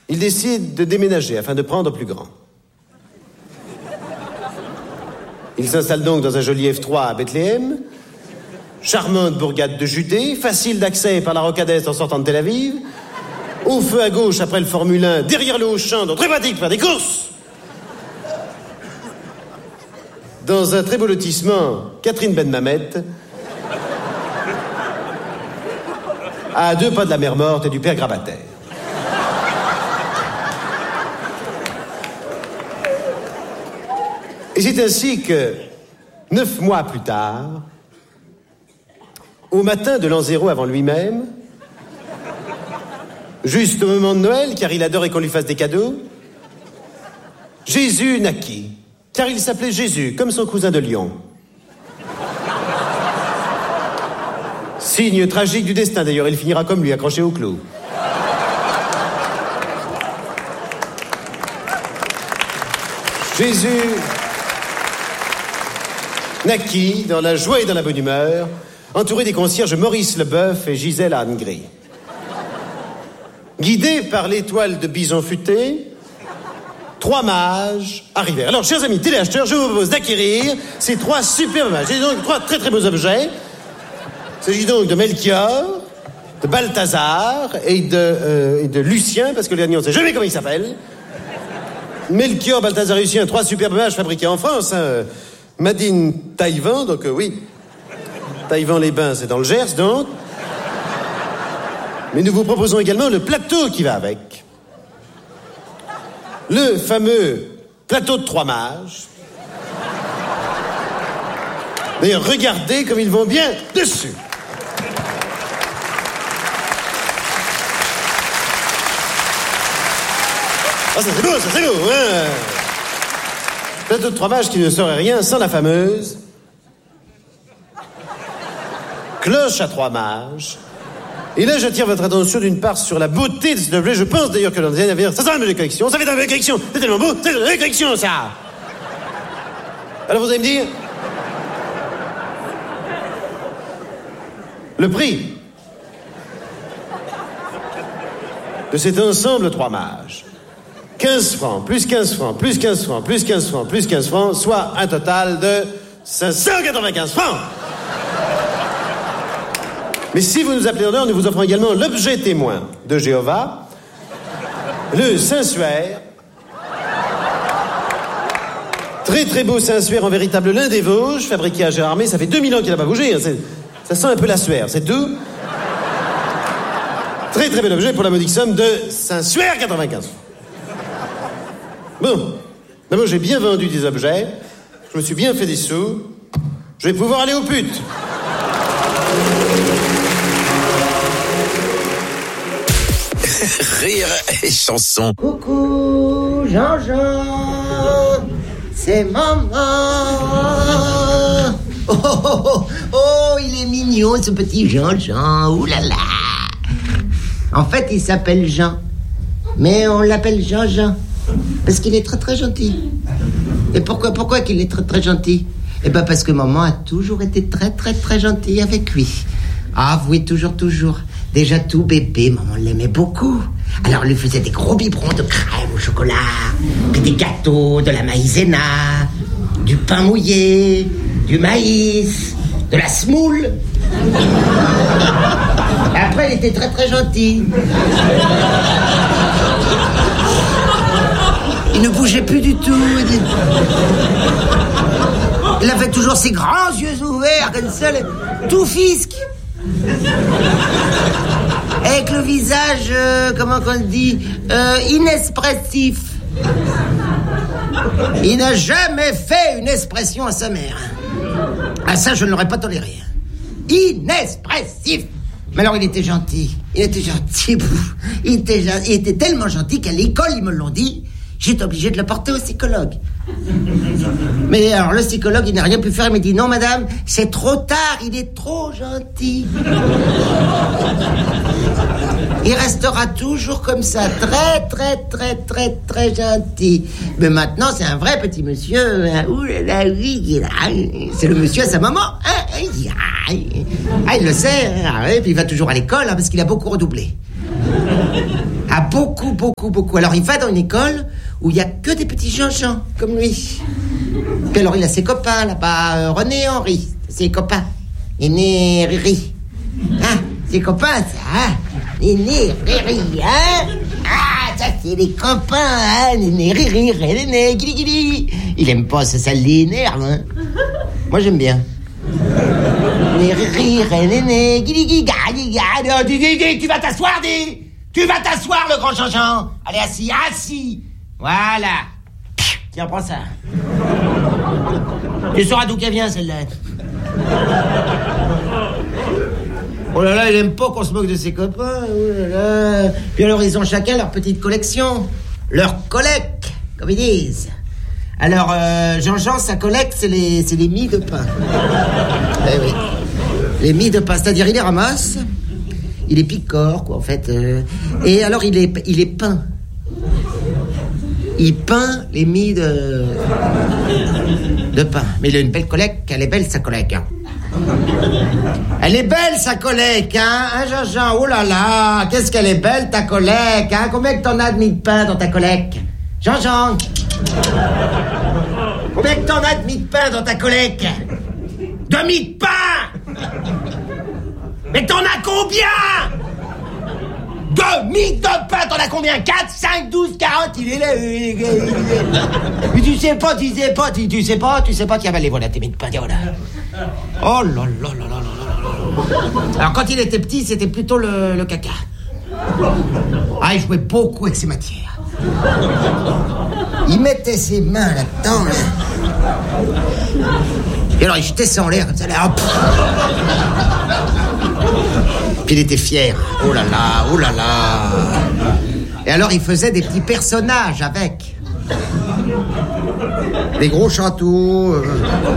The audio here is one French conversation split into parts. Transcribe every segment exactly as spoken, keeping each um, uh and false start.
il décide de déménager afin de prendre plus grand. Il s'installe donc dans un joli F trois à Bethléem, charmante bourgade de Judée, facile d'accès par la rocade est en sortant de Tel Aviv, au feu à gauche après le Formule un, derrière le Auchan, donc très pratique pour faire des courses. Dans un très beau lotissement, Catherine Ben Mamet, à deux pas de la mer morte et du père Grabataire. Et c'est ainsi que, neuf mois plus tard, au matin de l'an zéro avant lui-même, juste au moment de Noël, car il adorait qu'on lui fasse des cadeaux, Jésus naquit, car il s'appelait Jésus, comme son cousin de Lyon. Signe tragique du destin, d'ailleurs, il finira comme lui, accroché au clou. Jésus naquit dans la joie et dans la bonne humeur, entouré des concierges Maurice Leboeuf et Gisèle Anne-Gris. Guidés par l'étoile de bison futé, trois mages arrivèrent. Alors, chers amis téléacheteurs, je vous propose d'acquérir ces trois superbes mages. J'ai donc trois très très beaux objets. Il s'agit donc de Melchior, de Balthazar et de, euh, et de Lucien, parce que le dernier, on ne sait jamais comment il s'appelle. Melchior, Balthazar et Lucien, trois superbes mages fabriqués en France, hein. Made in Taïwan, donc euh, oui. Taïwan-les-Bains, c'est dans le Gers, donc. Mais nous vous proposons également le plateau qui va avec. Le fameux plateau de trois mages. D'ailleurs, regardez comme ils vont bien dessus. Ah, ça c'est beau, ça c'est beau, hein. Plateau de trois mages qui ne serait rien sans la fameuse cloche à trois mages. Et là, j'attire votre attention d'une part sur la beauté de cet objet. Je pense d'ailleurs que dans les années à venir, ça sera une belle collection. Ça fait une belle collection. C'est tellement beau, c'est une belle collection, ça. Alors vous allez me dire le prix de cet ensemble trois mages. quinze francs, plus quinze francs, plus quinze francs, plus quinze francs, plus quinze francs, soit un total de cinq cent quatre-vingt-quinze francs. Mais si vous nous appelez en dehors, nous vous offrons également l'objet témoin de Jéhovah, le Saint-Suaire, très très beau Saint-Suaire en véritable lin des Vosges, fabriqué à Gérardmer, ça fait deux mille ans qu'il n'a pas bougé, hein, ça sent un peu la suaire, c'est tout. Très très bel objet pour la modique somme de Saint-Suaire quatre-vingt-quinze francs. Bon, d'abord j'ai bien vendu des objets, je me suis bien fait des sous, je vais pouvoir aller aux putes. Rire et chanson. Coucou, Jean-Jean, c'est maman. Oh, oh, oh, oh, il est mignon, ce petit Jean-Jean, ouh là là. En fait, il s'appelle Jean, mais on l'appelle Jean-Jean, parce qu'il est très très gentil. Et pourquoi, pourquoi qu'il est très très gentil? Eh ben parce que maman a toujours été très très très gentille avec lui. Ah oui, toujours, toujours. Déjà tout bébé, maman l'aimait beaucoup. Alors elle lui faisait des gros biberons de crème au chocolat, puis des gâteaux, de la maïzena, du pain mouillé, du maïs, de la semoule. Après, elle était très très gentille. Il ne bougeait plus du tout. Il avait toujours ses grands yeux ouverts, comme ça, tout fisque. Avec le visage, euh, comment qu'on dit, euh, inexpressif. Il n'a jamais fait une expression à sa mère. Ah, ça, je ne l'aurais pas toléré. Inexpressif. Mais alors, il était gentil. Il était gentil. Il était, il était tellement gentil qu'à l'école, ils me l'ont dit, j'étais obligé de le porter au psychologue. Mais alors, le psychologue, il n'a rien pu faire. Il m'a dit, non, madame, c'est trop tard. Il est trop gentil. Il restera toujours comme ça, très, très, très, très, très gentil. Mais maintenant, c'est un vrai petit monsieur. Ouh là là, oui, c'est le monsieur à sa maman. Hein, ah, il le sait. Hein, et puis il va toujours à l'école, hein, parce qu'il a beaucoup redoublé. Ah, beaucoup, beaucoup, beaucoup. Alors, il va dans une école où il n'y a que des petits Jean-Jean, comme lui. Puis alors, il a ses copains, là-bas. Euh, René, Henri, ses copains. Néné, Riri. Ah, ses copains, ça, hein. Néné, Riri, hein. Ah, ça, c'est les copains, hein. Néné, Riri, Néné, guili, guili. Il aime pas ça, ça l'énerve, hein. Moi, j'aime bien. Néné, Riri, Néné, guili, guili, guili, guili. Dis, dis, dis, tu vas t'asseoir, dis. Tu vas t'asseoir, le grand Jean-Jean. Allez, assis, assis. Voilà. Tiens, prends ça. Tu sauras d'où qu'elle vient, celle-là. Oh là là, il aime pas qu'on se moque de ses copains. Oh là là. Puis alors, ils ont chacun leur petite collection. Leur collecte, comme ils disent. Alors, euh, Jean-Jean, sa collecte, c'est les, c'est les mie de pain. Eh oui. Les mie de pain, c'est-à-dire, il les ramasse... Il est picore, quoi, en fait. Euh, et alors, il est, il est peint. Il peint les mie de... de pain. Mais il a une belle collecte. Elle est belle, sa collecte, hein. Elle est belle, sa collecte, hein, hein, Jean-Jean. Oh là là, qu'est-ce qu'elle est belle, ta collecte, hein. Combien que t'en as de mie de pain dans ta collecte, Jean-Jean? Combien que t'en as de mie de pain dans ta collecte? De mie de pain! Mais t'en as combien? De mie de pain, t'en as combien? quatre, cinq, douze, quarante, il est là. Mais tu sais pas, tu sais pas, tu, tu sais pas, tu sais pas, tiens, allez, voilà tes mie de pain, tiens, voilà. Oh là là là là là là. Alors, quand il était petit, c'était plutôt le, le caca. Ah, il jouait beaucoup avec ses matières. Il mettait ses mains là-dedans, là. Et alors, il jetait ça en l'air, comme ça, là, hop. Puis il était fier. Oh là là, oh là là. Et alors, il faisait des petits personnages avec. Des gros châteaux. Euh,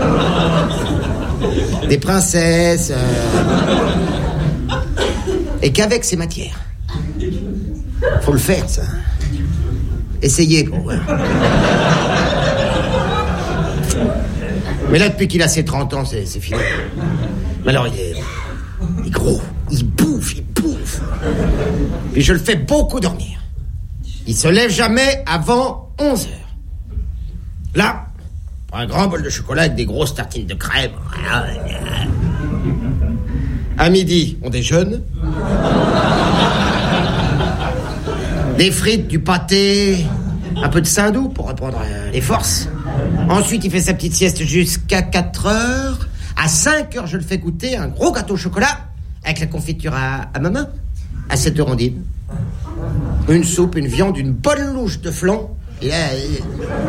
des princesses. Euh, et qu'avec ces matières. Faut le faire, ça. Essayez pour voir. Mais là, depuis qu'il a ses trente ans, c'est, c'est fini. Mais alors, il est... Il est gros. Il bouffe, il bouffe. Puis je le fais beaucoup dormir. Il se lève jamais avant onze heures. Là, un grand bol de chocolat avec des grosses tartines de crème. À midi, on déjeune. Des frites, du pâté, un peu de saindoux pour reprendre les forces. Ensuite, il fait sa petite sieste jusqu'à quatre heures. À cinq heures, je le fais goûter un gros gâteau au chocolat avec la confiture à, à ma main. À sept heures, on dîne. Une soupe, une viande, une bonne louche de flan. Et là... Il...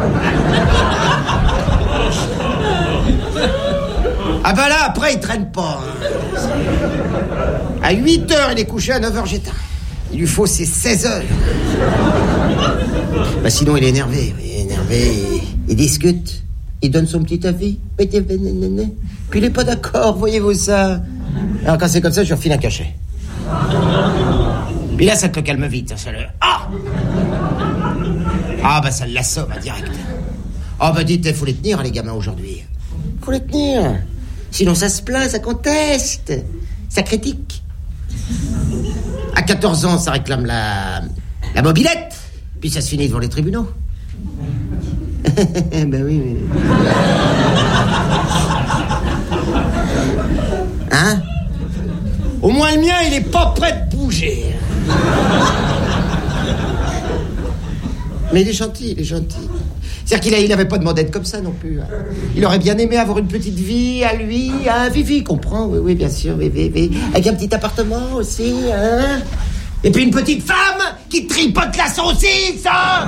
Ah ben là, après, il traîne pas. Hein. À huit heures, il est couché, à neuf heures, j'éteins. Il lui faut ses seize heures. Bah sinon, il est énervé. Il est énervé, il, il discute. Il donne son petit avis. Puis il est pas d'accord, voyez-vous ça. Alors quand c'est comme ça, je refile un cachet. Puis là, ça te calme vite. Ça le... Ah Ah bah ça l'assomme direct. Ah bah dites, il faut les tenir, les gamins, aujourd'hui. Faut les tenir. Sinon ça se plaint, ça conteste. Ça critique. À quatorze ans, ça réclame la... la mobilette. Puis ça se finit devant les tribunaux. Ben oui, oui. Hein? Au moins le mien, il est pas prêt de bouger. Mais il est gentil, il est gentil. C'est-à-dire qu'il a, il avait pas demandé d'être comme ça non plus. Hein. Il aurait bien aimé avoir une petite vie à lui, hein, Vivi, comprend, oui, oui, bien sûr, oui, oui, oui. Avec un petit appartement aussi, hein. Et puis une petite femme qui tripote la saucisse, hein.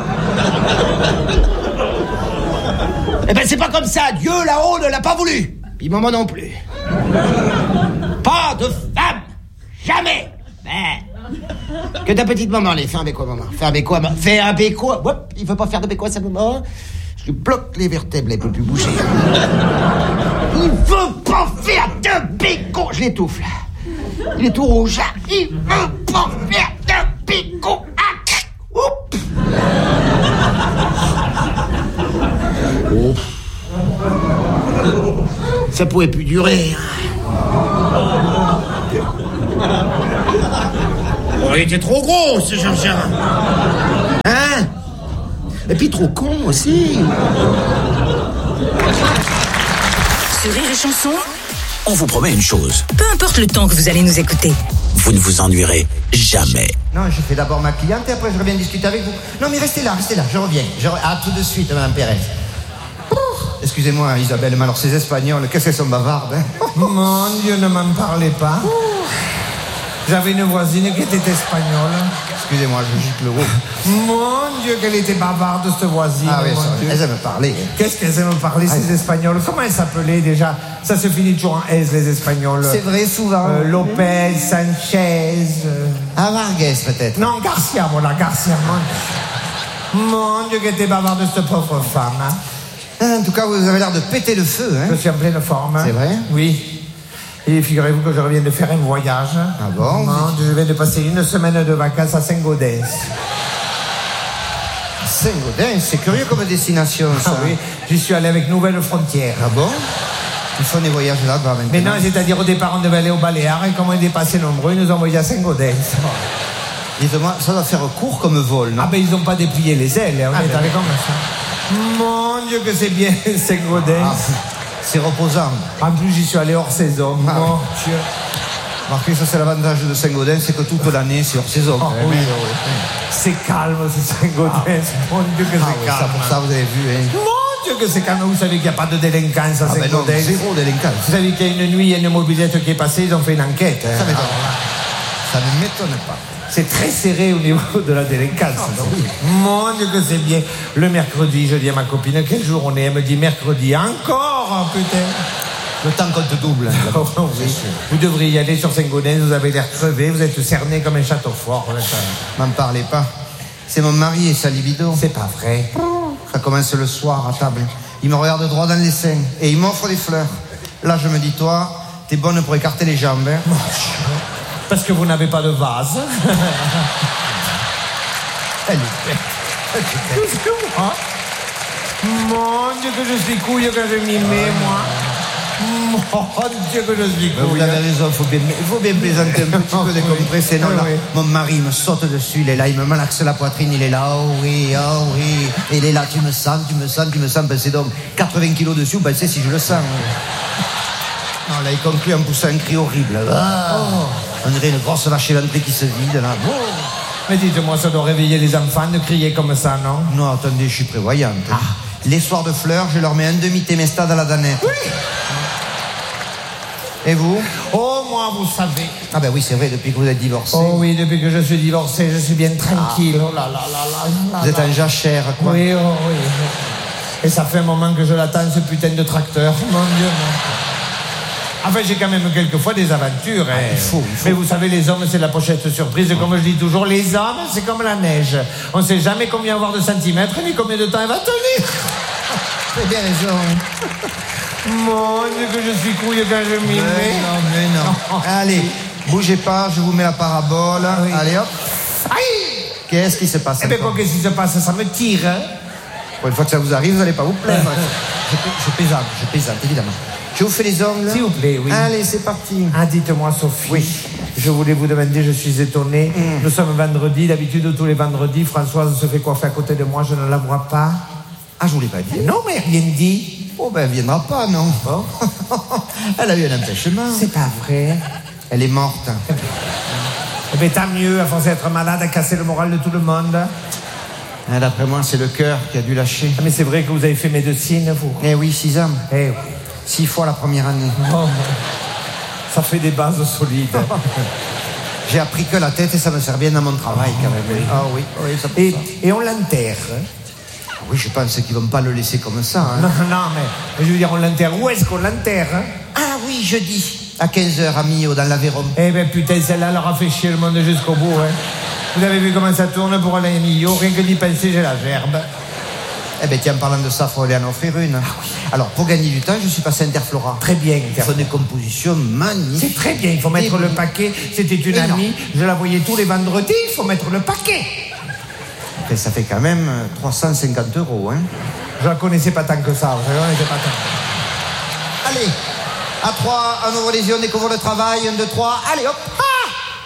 Eh ben c'est pas comme ça, Dieu là-haut ne l'a pas voulu. Puis maman non plus. Pas de femme, jamais. Ben, que ta petite maman, allez, fais un bécois, maman. Fais un bécois, maman. Fais un bécois. Hop, il veut pas faire de bécois, sa maman. Je lui bloque les vertèbres, elle peut plus bouger. Il veut pas faire de bécois. Je l'étouffe, là. Il est tout rouge. Il veut pas faire de bécois. Oups. Oups. Ça pouvait plus durer. Oh il était trop gros, ce Jean-Jean. Hein? Et puis trop con aussi. Sur Rire et Chanson, On vous promet une chose. peu importe le temps que vous allez nous écouter. Vous ne vous ennuierez jamais. Non, je fais d'abord ma cliente et après je reviens discuter avec vous. Non, mais restez là, restez là, je reviens. Je re... Ah, tout de suite, Madame Pérez. Excusez-moi, Isabelle, mais alors ces Espagnols, qu'est-ce qu'elles sont bavardes, hein? Mon Dieu, ne m'en parlez pas. J'avais une voisine qui était espagnole. Excusez-moi, je gicle le haut. Mon Dieu, qu'elle était bavarde, cette voisine. Ah oui, mon ça, Dieu. elles aiment parler. Qu'est-ce qu'elles aiment parler, ces Espagnols? Comment elles s'appelaient déjà? Ça se finit toujours en S, les Espagnols. C'est vrai, souvent. Euh, Lopez, Sanchez. euh, Ah, Vargas, peut-être. Non, Garcia, voilà, Garcia. Mon, mon Dieu, qu'elle était bavarde, cette pauvre femme. Hein. En tout cas, vous avez l'air de péter le feu, hein? Je suis en pleine forme. C'est vrai? Oui. Et figurez-vous que je reviens de faire un voyage. Ah bon? Non, je viens de passer une semaine de vacances à Saint-Gaudens. Saint-Gaudens, c'est curieux comme destination, ça. Ah oui, j'y suis allé avec Nouvelle Frontière. Ah bon? Ils font des voyages là-bas maintenant. Mais non, c'est-à-dire au départ, on devait aller aux Baléares et comme on est passé nombreux, ils nous ont envoyés à Saint-Gaudens. Dites-moi, ça doit faire court comme vol, non? Ah ben, ils n'ont pas déplié les ailes, hein, on Ah, est ben allé oui. comme ça. Mon Dieu, que c'est bien, Saint-Gaudens. Ah, c'est reposant. En plus, j'y suis allé hors saison. Ah, Mon oui. Dieu. Marquez, ça c'est l'avantage de Saint-Gaudens, c'est que toute l'année, c'est hors saison. Oh, quand oui, même. oui. C'est calme, c'est Saint-Gaudens. Mon Dieu, que Ah c'est oui, calme. ça, pour ça, vous avez vu, hein? Mon Dieu, que c'est calme. Vous savez qu'il n'y a pas de délinquance à Ah ben non, Saint-Gaudens. zéro délinquance. Vous savez qu'il y a une nuit, il y a une mobilette qui est passée, ils ont fait une enquête. hein. Ça m'étonne. Ça ne m'étonne pas. C'est très serré au niveau de la délinquance. Mon Dieu que c'est bien. Le mercredi, je dis à ma copine, quel jour on est? Elle me dit mercredi. Encore, putain. Le temps qu'on te double. Oh, oui. Vous devriez y aller sur Saint-Gaudens, vous avez l'air crevé, vous êtes cerné comme un château fort. M'en parlez pas. C'est mon mari et sa libido. C'est pas vrai. Ça commence le soir à table. Il me regarde droit dans les seins et il m'offre des fleurs. Là, je me dis, toi, t'es bonne pour écarter les jambes. Hein? Parce que vous n'avez pas de vase. Elle est bête. Qu'est-ce que moi? Mon Dieu que je suis couille quand je m'y mets, moi. Mon Dieu que je suis couille. Vous avez raison, il faut bien, faut bien plaisanter un petit peu, décompresser. Non, Oui, là, oui. mon mari me saute dessus, il est là, il me malaxe la poitrine, il est là, oh oui, oh oui. Et il est là, tu me sens, tu me sens, tu me sens. Ben, c'est donc quatre-vingts kilos dessus, ben, c'est si je le sens. Non, là, il conclut en poussant un cri horrible. Ah, on dirait une grosse vache éventrée qui se vide, là. Oh. Mais dites-moi, ça doit réveiller les enfants de crier comme ça, non? Non, attendez, je suis prévoyante. Les soirs de fleurs, je leur mets un demi-témesta dans la danette. Oui. Et vous? Oh, moi, vous savez. Ah ben oui, c'est vrai, depuis que vous êtes divorcé. Oh oui, depuis que je suis divorcé, je suis bien tranquille. Oh là là là là là Vous êtes là. un jachère, quoi. Oui, oh oui. Et ça fait un moment que je l'attends, ce putain de tracteur. Mon Dieu, mon... Enfin, j'ai quand même quelquefois des aventures. Hein. il faut, il faut. Mais vous savez, les hommes, c'est la pochette surprise. Comme je dis toujours, les hommes, c'est comme la neige. On ne sait jamais combien avoir de centimètres, ni combien de temps elle va tenir. Vous avez bien raison. Mon Dieu, que je suis couille quand je m'y Mais mets. non, mais non. Allez, bougez pas, je vous mets la parabole. Oui. Allez, hop. Aïe! Qu'est-ce qui se passe Eh bien, encore quoi, qu'est-ce qui se passe? Ça me tire, hein? Pour une fois que ça vous arrive, vous n'allez pas vous plaindre. je, pla- je plaisante, je plaisante, évidemment. Je vous fais les ongles. S'il vous plaît, oui. Allez, c'est parti. Ah, dites-moi, Sophie. Oui. Je voulais vous demander, je suis étonné. Mm. Nous sommes vendredi, d'habitude, tous les vendredis, Françoise se fait coiffer à côté de moi, je ne la vois pas. Ah, je vous l'ai pas dit. Non, mais rien dit. Oh, ben, elle viendra pas, non. Bon. Elle a eu un empêchement. C'est pas vrai. Elle est morte. Eh bien, tant mieux, à force d'être malade, à casser le moral de tout le monde. Ah, d'après moi, c'est le cœur qui a dû lâcher. Ah, mais c'est vrai que vous avez fait médecine, vous. Eh oui, six ans. Eh oui. Six fois la première année. Oh, ça fait des bases solides. J'ai appris que la tête et ça me sert bien dans mon travail, quand même. Ah oui, oui, ça pour Et, ça. et on l'enterre. Ah oui, je pense qu'ils vont pas le laisser comme ça. Hein. Non, non, mais je veux dire, on l'enterre. Où est-ce qu'on l'enterre? Ah oui, jeudi. À quinze heures, à Millau, dans l'Aveyron. Eh ben putain, celle-là, elle aura fait chier le monde jusqu'au bout. Hein. Vous avez vu comment ça tourne pour aller à Millau? Rien que d'y penser, j'ai la gerbe. Eh bien, tiens, en parlant de ça, il faut aller en offrir une. Alors, pour gagner du temps, je suis passé à Interflora. Très bien. Ils font des compositions magnifiques. C'est très bien, il faut mettre Et- le paquet. C'était une Et non. amie, je la voyais tous les vendredis, il faut mettre le paquet. Après, ça fait quand même euh, trois cent cinquante euros. Hein. Je la connaissais pas tant que ça, vous savez, on était pas tant. Allez, à trois, on ouvre les yeux, on découvre le travail. Un, deux, trois, allez, hop. Ah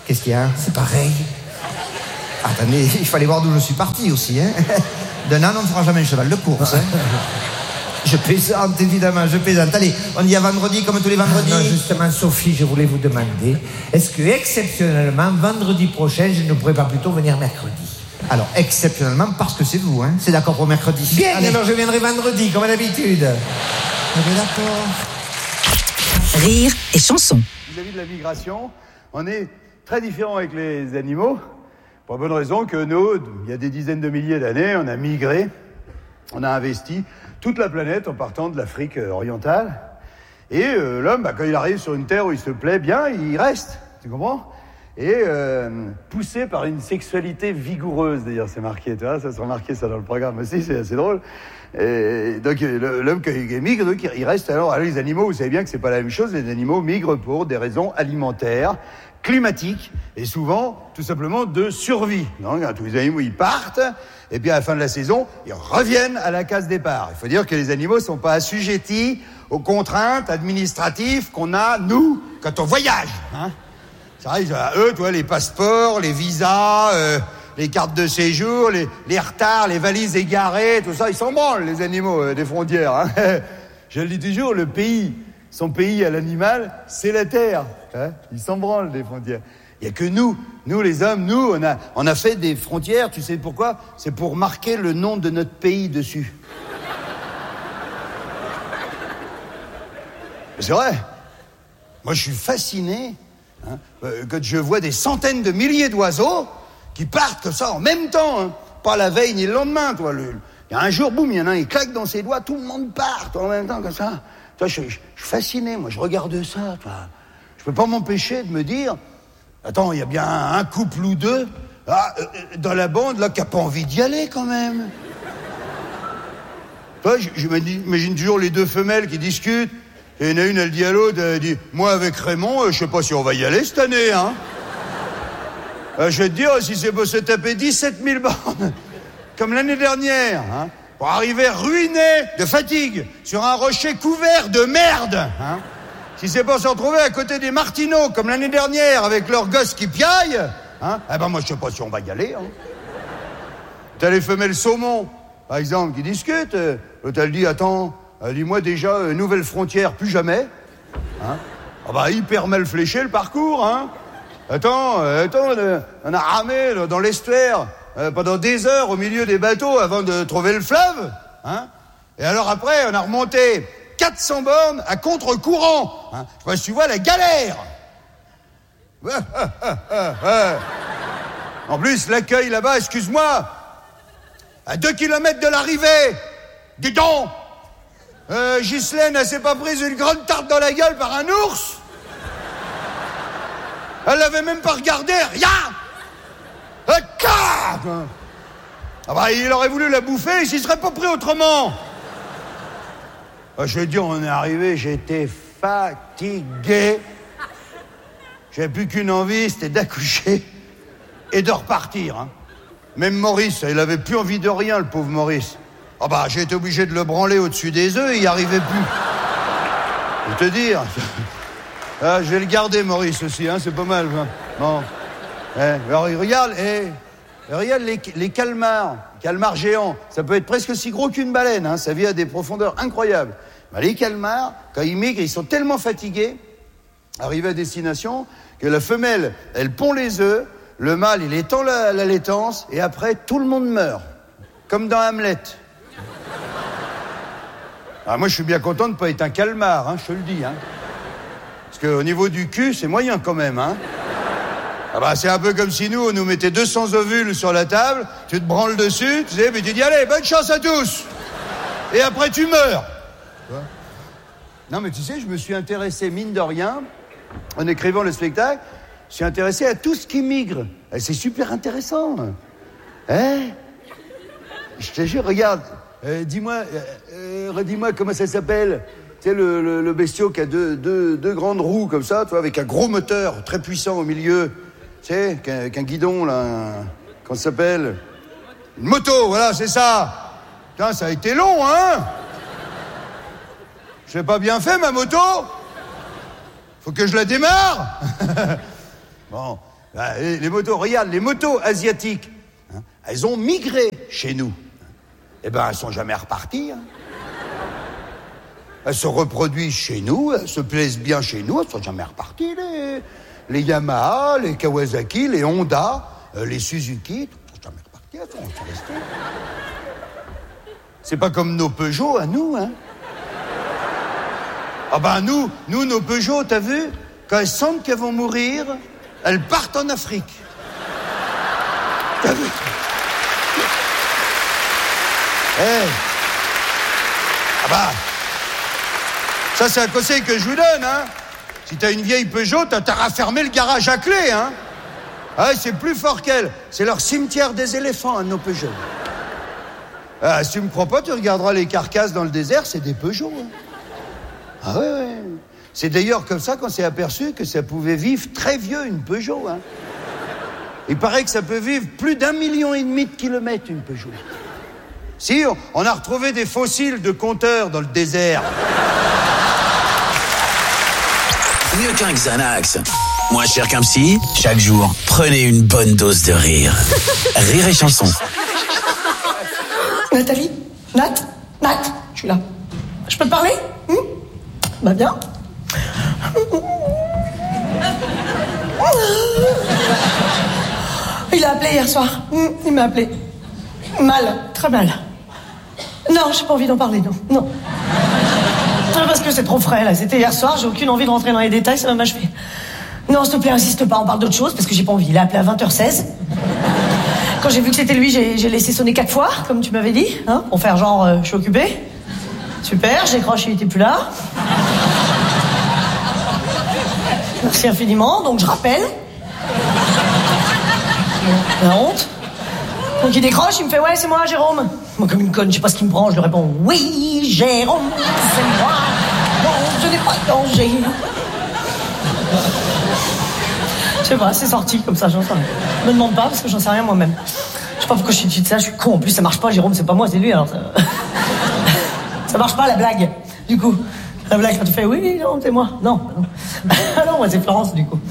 Qu'est-ce qu'il y a? C'est pareil. Attendez, il fallait voir d'où je suis parti aussi, hein. D'un âne, on ne fera jamais un cheval de course, hein. Je plaisante, évidemment, je plaisante. Allez, on y a vendredi comme tous les vendredis. Non, justement, Sophie, je voulais vous demander, est-ce que, exceptionnellement, vendredi prochain, je ne pourrais pas plutôt venir mercredi? Alors, exceptionnellement, parce que c'est vous, hein. C'est d'accord pour mercredi? Bien, allez. Alors je viendrai vendredi, comme d'habitude. Allez, d'accord. Rire et chanson. Vis-à-vis de la migration, on est très différent avec les animaux, pour la bonne raison que nous, il y a des dizaines de milliers d'années, on a migré, on a investi toute la planète en partant de l'Afrique orientale. Et euh, l'homme, bah, quand il arrive sur une terre où il se plaît bien, il reste, tu comprends? Et euh, poussé par une sexualité vigoureuse, d'ailleurs, c'est marqué, tu vois, ça c'est remarqué ça dans le programme aussi, c'est assez drôle. Et donc l'homme qui migre, donc, il reste. Alors, alors les animaux, vous savez bien que c'est pas la même chose. Les animaux migrent pour des raisons alimentaires, climatiques et souvent tout simplement de survie. Donc tous les animaux ils partent et puis à la fin de la saison ils reviennent à la case départ. Il faut dire que les animaux sont pas assujettis aux contraintes administratives qu'on a nous quand on voyage. Hein, ça arrive à eux, tu vois, les passeports, les visas. Euh, Les cartes de séjour, les, les retards, les valises égarées, tout ça, ils s'en branlent, les animaux euh, des frontières. Hein. Je le dis toujours, le pays, son pays à l'animal, c'est la terre. Hein. Ils s'en branlent des frontières. Il n'y a que nous, nous les hommes, nous, on a, on a fait des frontières, tu sais pourquoi? C'est pour marquer le nom de notre pays dessus. C'est vrai. Moi, je suis fasciné hein, quand je vois des centaines de milliers d'oiseaux qui partent comme ça en même temps, hein. Pas la veille ni le lendemain, toi. Il y a un jour, boum, il y en a un, il claque dans ses doigts, tout le monde part en même temps comme ça. Toi, je, je, je suis fasciné, moi, je regarde ça, toi. Je peux pas m'empêcher de me dire, attends, il y a bien un couple ou deux ah, euh, dans la bande là qui a pas envie d'y aller quand même. Toi, je, je m'imagine toujours les deux femelles qui discutent. Et il y en a une, elle dit à l'autre, elle dit, moi avec Raymond, euh, je sais pas si on va y aller cette année, hein. Euh, je vais te dire, si c'est pour se taper dix-sept mille bornes, comme l'année dernière, hein, pour arriver ruiné de fatigue sur un rocher couvert de merde, hein, si c'est pour se retrouver à côté des martineaux, comme l'année dernière, avec leurs gosses qui piaillent, hein, eh ben moi je sais pas si on va y aller. Hein. T'as les femelles saumon, par exemple, qui discutent. Euh, l'autre elle dit, attends, euh, dis-moi déjà, euh, nouvelle frontière, plus jamais. Hein. Ah bah hyper mal fléché le parcours, hein. Attends, euh, attends, euh, on a ramé là, dans l'estuaire euh, pendant des heures au milieu des bateaux avant de trouver le fleuve, hein. Et alors après, on a remonté quatre cents bornes à contre-courant, hein. Je sais pas si tu vois la galère. En plus, l'accueil là-bas, excuse-moi, à deux kilomètres de l'arrivée, dis donc, euh, Ghislaine, elle s'est pas prise une grande tarte dans la gueule par un ours? Elle l'avait même pas regardé, rien. Ah bah, il aurait voulu la bouffer, il s'y serait pas pris autrement. Ah, je veux dire, on est arrivé, j'étais fatigué. J'avais plus qu'une envie, c'était d'accoucher et de repartir. Hein. Même Maurice, il avait plus envie de rien, le pauvre Maurice. Ah bah, j'ai été obligé de le branler au-dessus des œufs, il y arrivait plus. Je vais te dire... Ah, je vais le garder, Maurice, aussi, hein, c'est pas mal. Hein. Bon. Eh, alors, regarde, eh, regarde les, les calmars, calmars géants. Ça peut être presque aussi gros qu'une baleine, hein, ça vit à des profondeurs incroyables. Ben, les calmars, quand ils migrent, ils sont tellement fatigués, arrivés à destination, que la femelle, elle pond les œufs, le mâle, il étend la, la laitance, et après, tout le monde meurt. Comme dans Hamlet. Ah, moi, je suis bien content de ne pas être un calmar, hein, je te le dis, hein. Parce qu'au niveau du cul, c'est moyen quand même, hein. Ah bah, c'est un peu comme si nous, on nous mettait deux cents ovules sur la table, tu te branles dessus, tu sais, puis tu dis, allez, bonne chance à tous. Et après, tu meurs. Non, mais tu sais, je me suis intéressé, mine de rien, en écrivant le spectacle, je suis intéressé à tout ce qui migre. Et c'est super intéressant. Hein? Je te jure, regarde, euh, dis-moi, euh, euh, redis-moi comment ça s'appelle. Tu sais, le, le, le bestiau qui a deux, deux, deux grandes roues comme ça, tu vois, avec un gros moteur très puissant au milieu. Tu sais, avec un guidon, là. Un, comment ça s'appelle? Une moto, voilà, c'est ça. Putain, ça a été long, hein? Je l'ai pas bien fait, ma moto? Faut que je la démarre. Bon, Bah, les, les motos, regarde, les motos asiatiques, hein, elles ont migré chez nous. Eh ben, elles sont jamais reparties. Hein. Elles se reproduisent chez nous, elles se plaisent bien chez nous, elles sont jamais reparties. Les, les Yamaha, les Kawasaki, les Honda, euh, les Suzuki, elles sont jamais reparties, elles sont, elles sont restées. C'est pas comme nos Peugeot à nous, hein. Ah ben nous, nous, nos Peugeot, t'as vu? Quand elles sentent qu'elles vont mourir, elles partent en Afrique. T'as vu? Eh hey. Ah bah, ça c'est un conseil que je vous donne, hein. Si t'as une vieille Peugeot, t'as intérêt à fermer le garage à clé, hein. Ah, c'est plus fort qu'elle. C'est leur cimetière des éléphants, hein, nos Peugeot. Ah, si tu me crois pas, tu regarderas les carcasses dans le désert, c'est des Peugeot, hein. Ah ouais, ouais. C'est d'ailleurs comme ça qu'on s'est aperçu que ça pouvait vivre très vieux, une Peugeot, hein. Il paraît que ça peut vivre plus d'un million et demi de kilomètres, une Peugeot. Si, on a retrouvé des fossiles de compteurs dans le désert. Mieux qu'un Xanax. Moins cher qu'un psy, chaque jour, prenez une bonne dose de rire. Rire et chanson. Nathalie? Nat? Nat? Je suis là. Je peux te parler? hmm Bah bien. Il a appelé hier soir. Il m'a appelé. Mal, très mal. Non, j'ai pas envie d'en parler, non. Non. Parce que c'est trop frais, là. C'était hier soir, j'ai aucune envie de rentrer dans les détails, ça va m'achever. Non, s'il te plaît, insiste pas, on parle d'autre chose, parce que j'ai pas envie. Il a appelé à vingt heures seize. Quand j'ai vu que c'était lui, j'ai, j'ai laissé sonner quatre fois, comme tu m'avais dit, hein, pour faire genre, euh, je suis occupée. Super, j'ai croché, il était plus là. Merci infiniment, donc je rappelle. La honte. Donc il décroche, il me fait « Ouais, c'est moi, Jérôme ». Moi, comme une conne, je sais pas ce qu'il me prend, je lui réponds « Oui, Jérôme, c'est moi, non, je n'ai pas de danger ». Je sais pas, c'est sorti comme ça, j'en sais rien. Me demande pas, parce que j'en sais rien moi-même. Je sais pas pourquoi je suis de ça, je suis con. En plus, ça marche pas, Jérôme, c'est pas moi, c'est lui, alors ça... ça marche pas, la blague, du coup. La blague, quand tu fais « Oui, non, c'est moi ». Non, non. Non, moi, c'est Florence, du coup.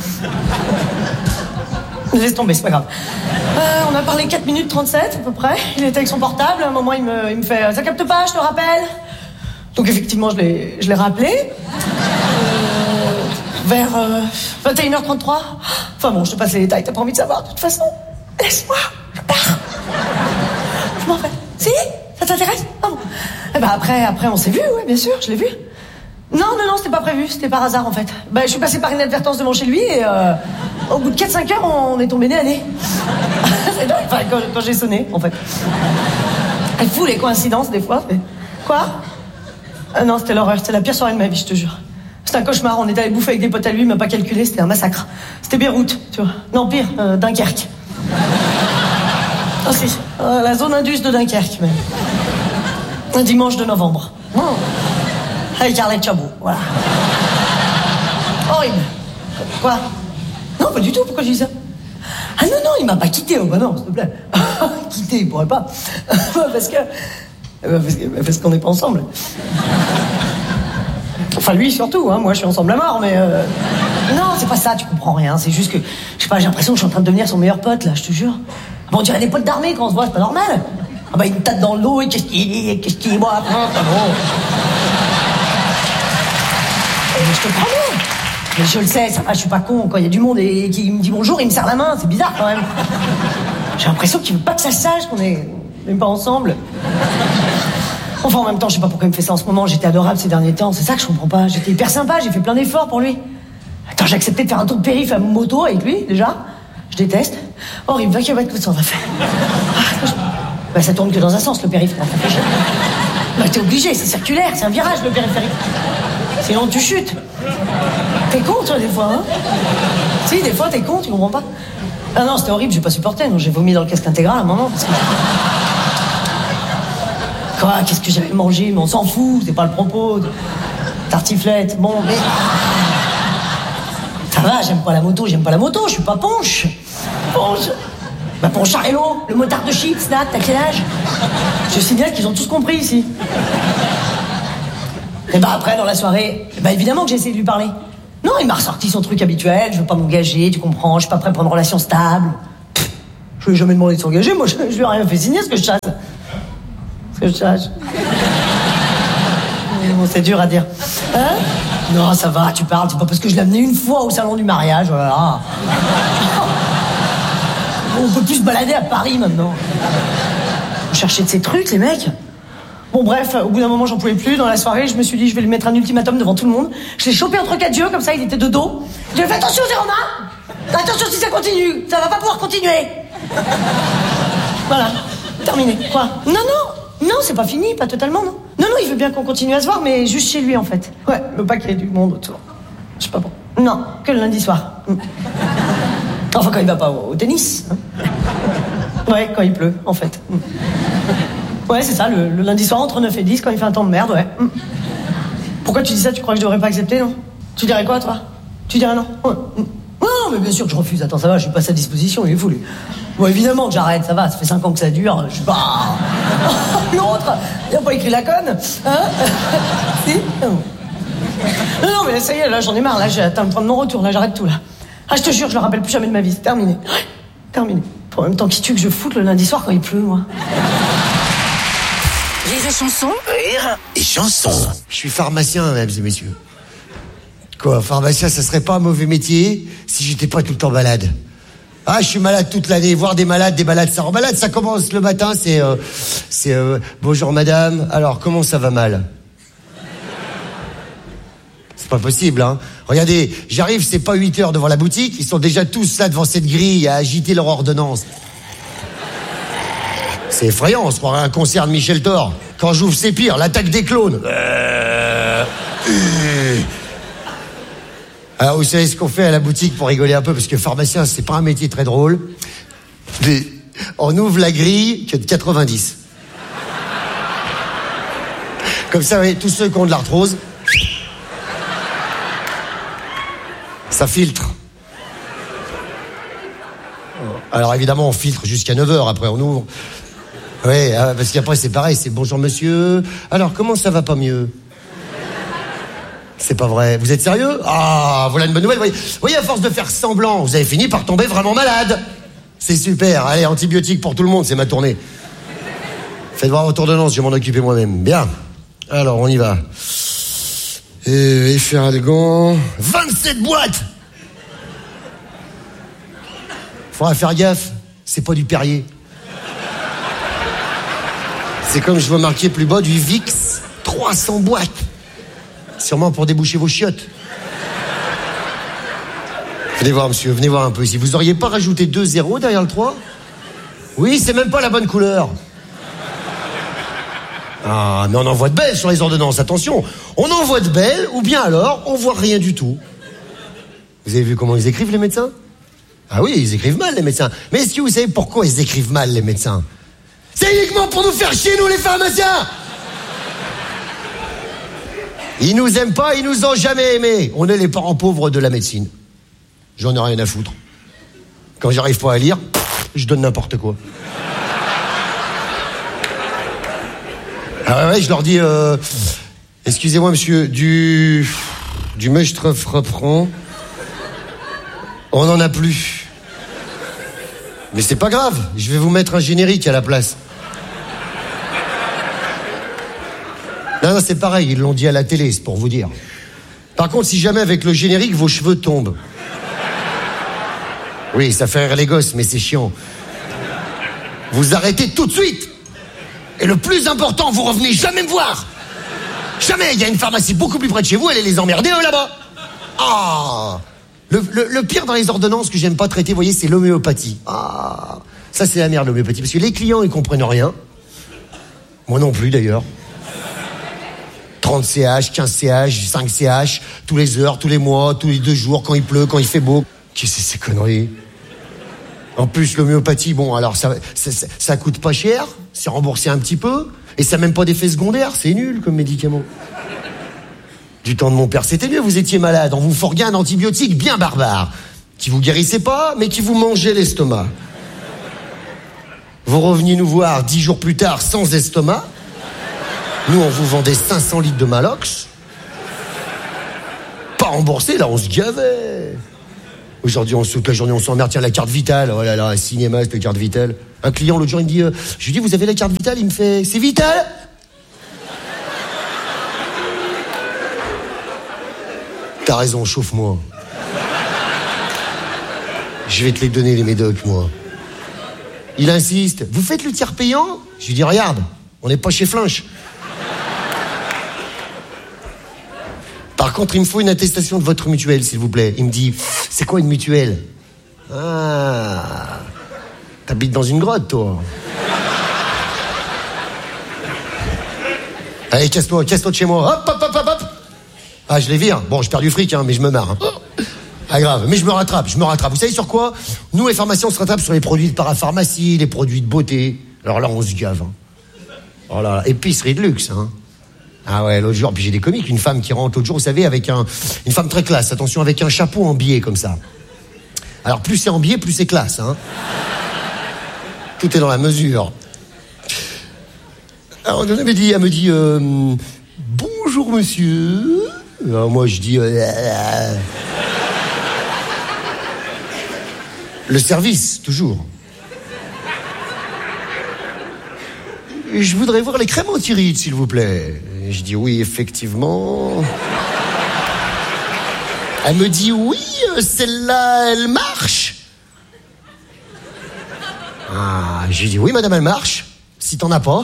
Laisse tomber, c'est pas grave. Euh, on a parlé quatre minutes trente-sept à peu près. Il était avec son portable. À un moment, il me, il me fait « Ça capte pas, je te rappelle ?» Donc effectivement, je l'ai, je l'ai rappelé. Euh, vers euh, vingt et une heures trente-trois. Enfin bon, je te passe les détails. T'as pas envie de savoir, de toute façon. Laisse-moi, je pars. Je m'en vais. Si? Ça t'intéresse? Ah bon. Et ben après, après, on s'est vu, oui, bien sûr, je l'ai vu. Non, non, non, c'était pas prévu, c'était par hasard en fait. Bah, je suis passé par inadvertance devant chez lui et euh, au bout de quatre cinq heures, on est tombé nez à nez. C'est dingue, enfin, quand, quand j'ai sonné, en fait. Elle fout les coïncidences des fois. Mais... Quoi? Ah non, c'était l'horreur, c'était la pire soirée de ma vie, je te jure. C'était un cauchemar, on était allé bouffer avec des potes à lui, il m'a pas calculé, c'était un massacre. C'était Beyrouth, tu vois. Non, pire, euh, Dunkerque. Ah si, euh, la zone indus de Dunkerque, même. Un dimanche de novembre. Oh. Avec Arlette Chabot, voilà. Horrible. Quoi? Non, pas du tout, pourquoi je dis ça? Ah non, non, il m'a pas quitté, oh bah non, s'il te plaît. Quitté, il pourrait pas. Parce que... Parce, que, parce qu'on n'est pas ensemble. Enfin, lui surtout, hein, moi je suis ensemble à mort, mais... Euh... Non, c'est pas ça, tu comprends rien, c'est juste que... Je sais pas, j'ai l'impression que je suis en train de devenir son meilleur pote, là, je te jure. Bon, on dirait des potes d'armée quand on se voit, c'est pas normal. Ah bah, il me tape dans le dos, et qu'est-ce qu'il est, qu'est-ce qu'il est, moi, après, pas bon. Mais je te promets. Mais je le sais, ça va, je suis pas con. Quand il y a du monde et qui me dit bonjour, il me serre la main. C'est bizarre quand même. J'ai l'impression qu'il veut pas que ça sache qu'on est même pas ensemble. Enfin, en même temps, je sais pas pourquoi il me fait ça en ce moment. J'étais adorable ces derniers temps. C'est ça que je comprends pas. J'étais hyper sympa. J'ai fait plein d'efforts pour lui. Attends, j'ai accepté de faire un tour de périph' à moto avec lui, déjà. Je déteste. Horrible, vingt kilomètres que ça, on va faire. Ah, je... Bah, ça tourne que dans un sens, le périph'. Bah, t'es obligé, c'est circulaire. C'est un virage, le périphérique. Sinon, tu chutes. T'es con, toi, des fois, hein? Si, des fois, t'es con, tu comprends pas? Ah non, c'était horrible, j'ai pas supporté. Non, j'ai vomi dans le casque intégral à un moment. Parce que... Quoi? Qu'est-ce que j'avais mangé? Mais on s'en fout, c'est pas le propos. Tartiflette, bon, mais... Ça va, j'aime pas la moto, j'aime pas la moto, je suis pas Ponche. Ponche. Bah, Poncharello, le motard de chips, Nat, t'as quel âge? Je signale qu'ils ont tous compris ici. Et bah après, dans la soirée, bah évidemment que j'ai essayé de lui parler. Non, il m'a ressorti son truc habituel, je veux pas m'engager, tu comprends, je suis pas prêt pour une relation stable. Pff, je lui ai jamais demandé de s'engager, moi je, je lui ai rien fait signer ce que je chasse. Ce que je chasse. Bon, c'est dur à dire. Hein? Non, ça va, tu parles, c'est pas parce que je l'ai amené une fois au salon du mariage, voilà. On peut plus se balader à Paris maintenant. On cherchait de ces trucs, les mecs. Bon, bref, au bout d'un moment, j'en pouvais plus. Dans la soirée, je me suis dit, je vais lui mettre un ultimatum devant tout le monde. Je l'ai chopé entre quatre yeux, comme ça, il était de dos. Je lui ai fait attention, Zérona! Attention si ça continue, ça va pas pouvoir continuer. Voilà, terminé. Quoi? Non, non, non, c'est pas fini, pas totalement, non. Non, non, il veut bien qu'on continue à se voir, mais juste chez lui, en fait. Ouais, il veut pas qu'il y ait du monde autour. Je sais pas bon. Non, que le lundi soir. Enfin, quand il va pas au, au tennis. Hein. Ouais, quand il pleut, en fait. Ouais, c'est ça, le, le lundi soir entre neuf et dix, quand il fait un temps de merde, ouais. Pourquoi tu dis ça? Tu crois que je devrais pas accepter, non? Tu dirais quoi, toi? Tu dirais non? Ouais. Non, mais bien sûr que je refuse. Attends, ça va, je suis pas à sa disposition, il est fou, lui. Bon, évidemment que j'arrête, ça va, ça fait cinq ans que ça dure, je suis pas... L'autre, il a pas écrit la conne, hein? Si? Non, non, mais ça y est, là, j'en ai marre, là, j'ai atteint le point de mon retour, là, j'arrête tout, là. Ah, je te jure, je le rappelle plus jamais de ma vie, c'est terminé. Ouais, terminé. En même temps, qui tue que je foute le lundi soir quand il pleut, moi? Rire et chanson. Rire et chanson. Je suis pharmacien, mesdames et messieurs. Quoi, pharmacien, ça serait pas un mauvais métier si j'étais pas tout le temps malade. Ah, je suis malade toute l'année. Voir des malades, des malades, ça rend malade. Ça commence le matin, c'est... Euh, c'est euh, bonjour madame, alors comment ça va mal? C'est pas possible, hein. Regardez, j'arrive, c'est pas huit heures devant la boutique, ils sont déjà tous là devant cette grille à agiter leur ordonnance. C'est effrayant, on se croirait à un concert de Michel Thor. Quand j'ouvre, c'est pire, l'attaque des clones. Euh... Euh... Alors, vous savez ce qu'on fait à la boutique pour rigoler un peu, parce que pharmacien, c'est pas un métier très drôle. Mais on ouvre la grille qui est de quatre-vingt-dix. Comme ça, vous voyez, tous ceux qui ont de l'arthrose, ça filtre. Alors évidemment, on filtre jusqu'à neuf heures, après on ouvre. Oui, parce qu'après c'est pareil, c'est bonjour monsieur. Alors comment ça va pas mieux? C'est pas vrai. Vous êtes sérieux? Ah, voilà une bonne nouvelle. Vous voyez, vous voyez, à force de faire semblant, vous avez fini par tomber vraiment malade. C'est super. Allez, antibiotiques pour tout le monde, c'est ma tournée. Faites voir votre ordonnance, je vais m'en occuper moi-même. Bien. Alors, on y va. Et Efferalgan. vingt-sept boîtes! Faudra faire gaffe, c'est pas du Perrier. C'est comme je veux marquer plus bas du Vicks, trois cents boîtes. Sûrement pour déboucher vos chiottes. Venez voir, monsieur, venez voir un peu ici. Vous auriez pas rajouté deux zéros derrière le trois? Oui, c'est même pas la bonne couleur. Ah, mais on envoie de belles sur les ordonnances, attention. On envoie de belles, ou bien alors, on voit rien du tout. Vous avez vu comment ils écrivent, les médecins? Ah oui, ils écrivent mal, les médecins. Mais est-ce que vous savez pourquoi ils écrivent mal, les médecins? C'est uniquement pour nous faire chier, nous, les pharmaciens! Ils nous aiment pas, ils nous ont jamais aimés. On est les parents pauvres de la médecine. J'en ai rien à foutre. Quand j'arrive pas à lire, je donne n'importe quoi. Ah ouais, ouais, je leur dis, euh, excusez-moi monsieur, du, du Mechtreuf reprend. On n'en a plus. Mais c'est pas grave, je vais vous mettre un générique à la place. Non, non, c'est pareil, ils l'ont dit à la télé, c'est pour vous dire. Par contre, si jamais avec le générique, vos cheveux tombent. Oui, ça fait rire les gosses, mais c'est chiant. Vous arrêtez tout de suite. Et le plus important, vous revenez jamais me voir. Jamais, il y a une pharmacie beaucoup plus près de chez vous, allez les emmerder, eux, là-bas. Ah, le, le, le pire dans les ordonnances que j'aime pas traiter, vous voyez, c'est l'homéopathie. Ah, ça c'est la merde, l'homéopathie, parce que les clients, ils comprennent rien. Moi non plus, d'ailleurs. trente C H, quinze C H, cinq C H, tous les heures, tous les mois, tous les deux jours, quand il pleut, quand il fait beau. Qu'est-ce que c'est ces conneries? En plus, l'homéopathie, bon, alors ça, ça, ça, ça coûte pas cher, c'est remboursé un petit peu, et ça n'a même pas d'effet secondaire, c'est nul comme médicament. Du temps de mon père, c'était mieux, vous étiez malade, on vous forguait un antibiotique bien barbare, qui vous guérissait pas, mais qui vous mangeait l'estomac. Vous reveniez nous voir dix jours plus tard sans estomac. Nous, on vous vendait cinq cents litres de Malox. pas remboursé, là, on se gavait. Aujourd'hui, on, toute la journée, on s'emmerde. Tiens, la carte vitale. Oh là là, un cinéma, cette carte vitale. Un client, l'autre jour, il me dit, euh, je lui dis, vous avez la carte vitale? Il me fait, c'est vital? T'as raison, chauffe-moi. Je vais te les donner, les médocs, moi. Il insiste. Vous faites le tiers payant? Je lui dis, regarde, on n'est pas chez Flinch. Par contre, il me faut une attestation de votre mutuelle, s'il vous plaît. Il me dit, c'est quoi une mutuelle? Ah, t'habites dans une grotte, toi. Allez, casse-toi, casse-toi de chez moi. Hop, hop, hop, hop, hop. Ah, je les vire. Bon, je perds du fric, hein, mais je me marre. Hein. Ah, grave. Mais je me rattrape, je me rattrape. Vous savez sur quoi? Nous, les pharmaciens, on se rattrape sur les produits de parapharmacie, les produits de beauté. Alors là, on se gave. Hein. Oh là là, épicerie de luxe, hein. Ah ouais, l'autre jour, puis j'ai des comiques, une femme qui rentre l'autre jour, vous savez, avec un... Une femme très classe, attention, avec un chapeau en biais, comme ça. Alors, plus c'est en biais, plus c'est classe, hein. Tout est dans la mesure. Alors, elle me dit, elle me dit euh, bonjour, monsieur. Alors, moi, je dis... Euh, le service, toujours. Je voudrais voir les crèmes anti-rides, s'il vous plaît. Je dis oui, effectivement. Elle me dit oui, celle-là, elle marche. Ah, j'ai dit oui, madame, elle marche. Si t'en as pas.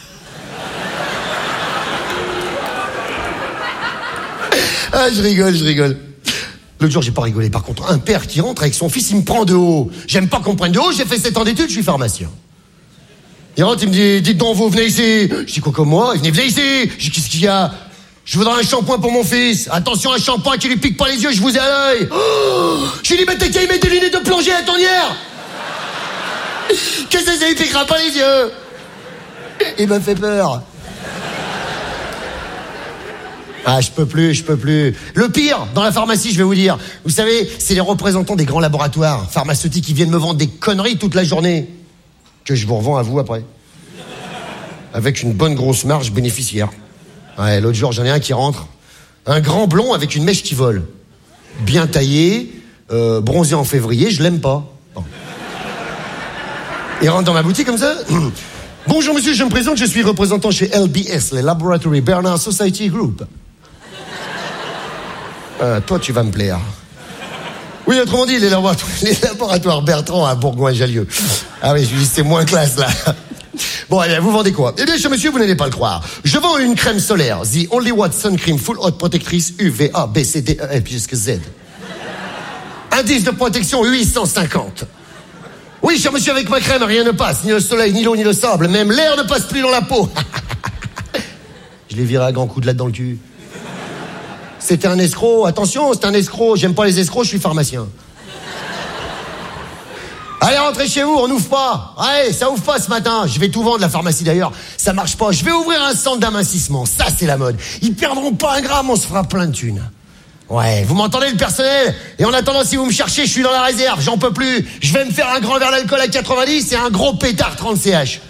Ah, je rigole, je rigole. L'autre jour, j'ai pas rigolé. Par contre, un père qui rentre avec son fils, il me prend de haut. J'aime pas qu'on me prenne de haut, j'ai fait sept ans d'études, je suis pharmacien. Il rentre, il me dit, dites donc, vous venez ici. Je dis quoi comme moi? Il venait, venez ici. Je dis, qu'est-ce qu'il y a? Je voudrais un shampoing pour mon fils. Attention, un shampoing qui lui pique pas les yeux, je vous ai à l'œil. Oh, je lui dis, mais t'es qu'à y mettre des lunettes de plongée à ton hier. Qu'est-ce que ça, il piquera pas les yeux? Il m'a fait peur. Ah, je peux plus, je peux plus. Le pire, dans la pharmacie, je vais vous dire, vous savez, c'est les représentants des grands laboratoires pharmaceutiques qui viennent me vendre des conneries toute la journée, que je vous revends à vous après. Avec une bonne grosse marge bénéficiaire. Ouais, l'autre jour, j'en ai un qui rentre. Un grand blond avec une mèche qui vole. Bien taillé, euh, bronzé en février, je l'aime pas. Bon. Il rentre dans ma boutique comme ça. Bonjour monsieur, je me présente, je suis représentant chez L B S, les Laboratory Bernard Society Group. Euh, toi, tu vas me plaire. Oui, autrement dit, les laboratoires, les laboratoires Bertrand à Bourgoin-Jallieu. Ah oui, je lui dis, c'est moins classe, là. Bon, eh bien, vous vendez quoi? Eh bien, cher monsieur, vous n'allez pas le croire. Je vends une crème solaire, The Only Watt Sun Cream Full Hot Protectrice U V A, B, C, D, E, F, jusqu'à Z. Indice de protection huit cent cinquante. Oui, cher monsieur, avec ma crème, rien ne passe. Ni le soleil, ni l'eau, ni le sable. Même l'air ne passe plus dans la peau. Je l'ai viré à grands coups de latte dans le cul. C'était un escroc. Attention, c'est un escroc. J'aime pas les escrocs, je suis pharmacien. Allez, rentrez chez vous, on n'ouvre pas. Allez, ça ouvre pas ce matin. Je vais tout vendre, la pharmacie d'ailleurs. Ça marche pas. Je vais ouvrir un centre d'amincissement. Ça, c'est la mode. Ils perdront pas un gramme, on se fera plein de thunes. Ouais, vous m'entendez, le personnel? Et en attendant, si vous me cherchez, je suis dans la réserve. J'en peux plus. Je vais me faire un grand verre d'alcool à quatre-vingt-dix et un gros pétard trente C H.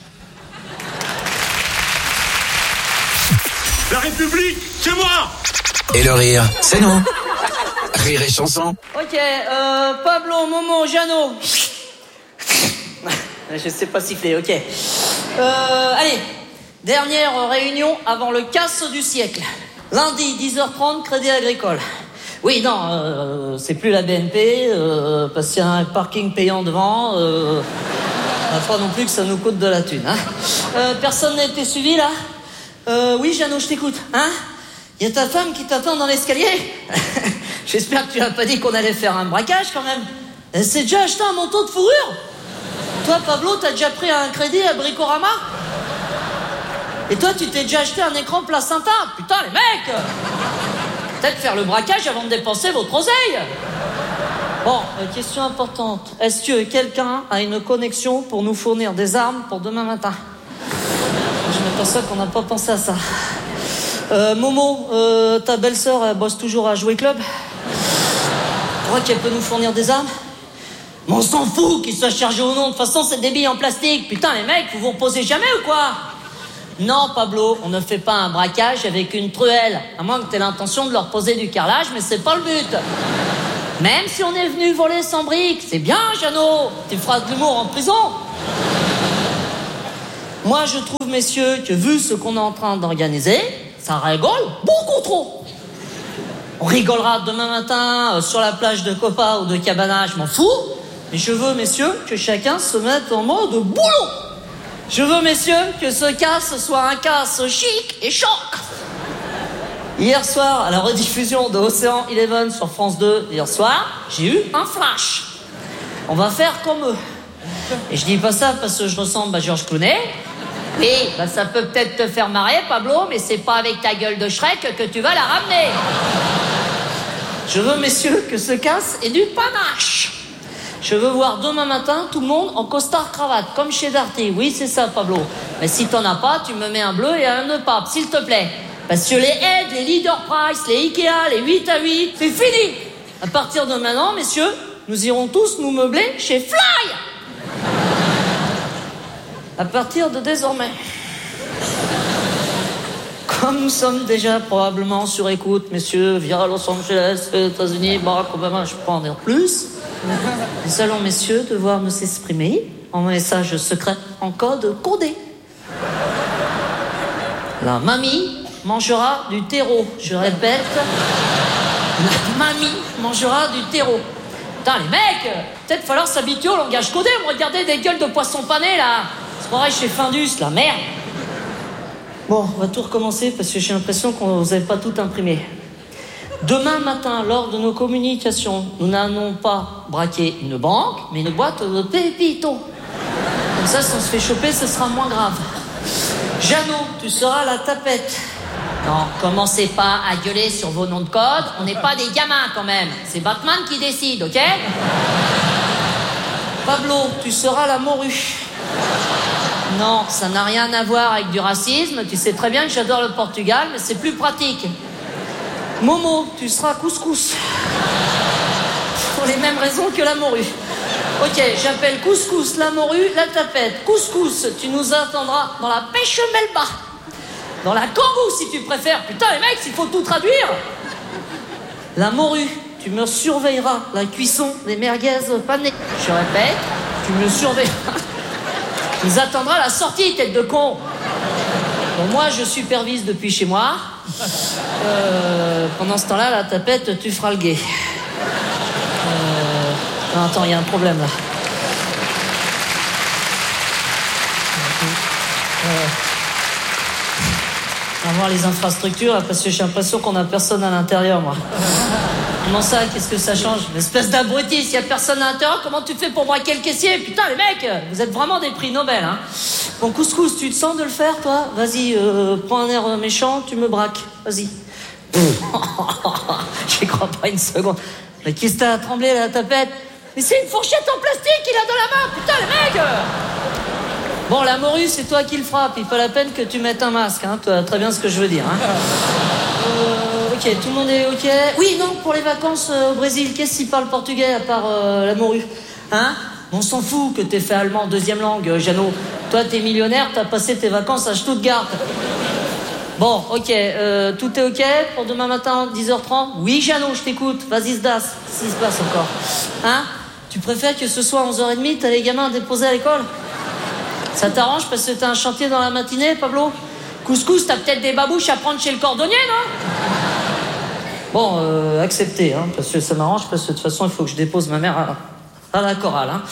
La République, c'est moi! Et le rire, c'est nous. Rire et chanson. Ok, euh, Pablo, Momo, Jeannot. Je sais pas siffler, ok. Euh, allez, dernière réunion avant le casse du siècle. Lundi, dix heures trente, Crédit Agricole. Oui, non, euh, c'est plus la B N P, euh, parce qu'il y a un parking payant devant. Euh, on n'a pas non plus que ça nous coûte de la thune. Hein. Euh, personne n'a été suivi, là? euh, Oui, Jeannot, je t'écoute. Hein? Il y a ta femme qui t'attend dans l'escalier? J'espère que tu n'as pas dit qu'on allait faire un braquage, quand même. Elle s'est déjà acheté un manteau de fourrure? Toi, Pablo, t'as déjà pris un crédit à Bricorama? Et toi, tu t'es déjà acheté un écran placenta? Putain, les mecs! Peut-être faire le braquage avant de dépenser votre oseille. Bon, euh, question importante. Est-ce que quelqu'un a une connexion pour nous fournir des armes pour demain matin? Je m'aperçois qu'on n'a pas pensé à ça. Euh, Momo, euh, ta belle-sœur, elle bosse toujours à Jouer Club? Tu crois qu'elle peut nous fournir des armes? Mais on s'en fout qu'il soit chargé ou non. De toute façon, c'est des billes en plastique. Putain, les mecs, vous vous reposez jamais ou quoi? Non, Pablo, on ne fait pas un braquage avec une truelle. À moins que t'aies l'intention de leur poser du carrelage, mais c'est pas le but. Même si on est venu voler sans briques, c'est bien, Jeannot. Tu feras de l'humour en prison. Moi, je trouve, messieurs, que vu ce qu'on est en train d'organiser, ça rigole beaucoup trop. On rigolera demain matin euh, sur la plage de Copa ou de Cabana, je m'en fous. Mais je veux, messieurs, que chacun se mette en mode boulot. Je veux, messieurs, que ce casse soit un casse chic et choc. Hier soir, à la rediffusion de Océan Eleven sur France deux, hier soir, j'ai eu un flash. On va faire comme eux. Et je dis pas ça parce que je ressemble à Georges Clooney. Oui, bah ça peut peut-être te faire marrer, Pablo, mais c'est pas avec ta gueule de Shrek que tu vas la ramener. Je veux, messieurs, que ce casse ait du panache. Je veux voir demain matin tout le monde en costard-cravate, comme chez Darty. Oui, c'est ça, Pablo. Mais si t'en as pas, tu me mets un bleu et un nœud pape, s'il te plaît. Parce que les aides, les Leader Price, les Ikea, les huit à huit, c'est fini. À partir de maintenant, messieurs, nous irons tous nous meubler chez Fly. À partir de désormais. Comme nous sommes déjà probablement sur écoute, messieurs, via Los Angeles, États-Unis, Barack Obama, je peux pas en dire plus. Nous allons, messieurs, devoir nous exprimer en message secret en code codé. La mamie mangera du terreau. Je répète, la mamie mangera du terreau. Putain, les mecs, peut-être falloir s'habituer au langage codé. Me regarder des gueules de poissons panés, là. C'est pareil chez Findus, la merde. Bon, on va tout recommencer parce que j'ai l'impression qu'on vous avait pas tout imprimé. Demain matin, lors de nos communications, nous n'allons pas braquer une banque, mais une boîte de pépitos. Comme ça, si on se fait choper, ce sera moins grave. Jeannot, tu seras la tapette. Non, commencez pas à gueuler sur vos noms de code. On n'est pas des gamins, quand même. C'est Batman qui décide, ok? Pablo, tu seras la morue. Non, ça n'a rien à voir avec du racisme. Tu sais très bien que j'adore le Portugal, mais c'est plus pratique. Momo, tu seras couscous. Pour les mêmes raisons que la morue. Ok, j'appelle couscous la morue, la tapette. Couscous, tu nous attendras dans la pêche melba. Dans la kangou, si tu préfères. Putain, les mecs, il faut tout traduire. La morue, tu me surveilleras la cuisson des merguez panées. Je répète, tu me surveilleras. Tu nous attendras à la sortie, tête de con. Bon, moi, je supervise depuis chez moi. Euh, pendant ce temps-là, la tapette, tu feras le guet. Euh... Non, attends, il y a un problème, là. Euh... On va voir les infrastructures, là, parce que j'ai l'impression qu'on a personne à l'intérieur, moi. Comment ça, qu'est-ce que ça change? Une espèce d'abruti, s'il y a personne à l'intérieur, comment tu fais pour braquer le caissier? Putain, les mecs, vous êtes vraiment des prix Nobel, hein. Bon, couscous, tu te sens de le faire, toi? Vas-y, euh, prends un air méchant, tu me braques. Vas-y. J'y crois pas une seconde. Mais qu'est-ce que t'as à trembler, la tapette? Mais c'est une fourchette en plastique qu'il a dans la main, putain, les mecs. Bon, la morue, c'est toi qui le frappe. Il pas la peine que tu mettes un masque, hein. Tu vois très bien ce que je veux dire, hein. Euh, ok, tout le monde est ok? Oui, non, pour les vacances euh, au Brésil, qu'est-ce qu'il parle portugais à part euh, la morue? Hein? On s'en fout que t'aies fait allemand deuxième langue, euh, Jeannot. Toi, t'es millionnaire, t'as passé tes vacances à Stuttgart. Bon, ok, euh, tout est ok pour demain matin, dix heures trente? Oui, Jeannot, je t'écoute. Vas-y, se dasse. S'il se passe encore. Hein? Tu préfères que ce soit onze heures trente, t'as les gamins à déposer à l'école? Ça t'arrange parce que t'as un chantier dans la matinée, Pablo? Couscous, t'as peut-être des babouches à prendre chez le cordonnier, non? Bon, euh, accepté, hein, parce que ça m'arrange, parce que de toute façon, il faut que je dépose ma mère à, à la chorale, hein.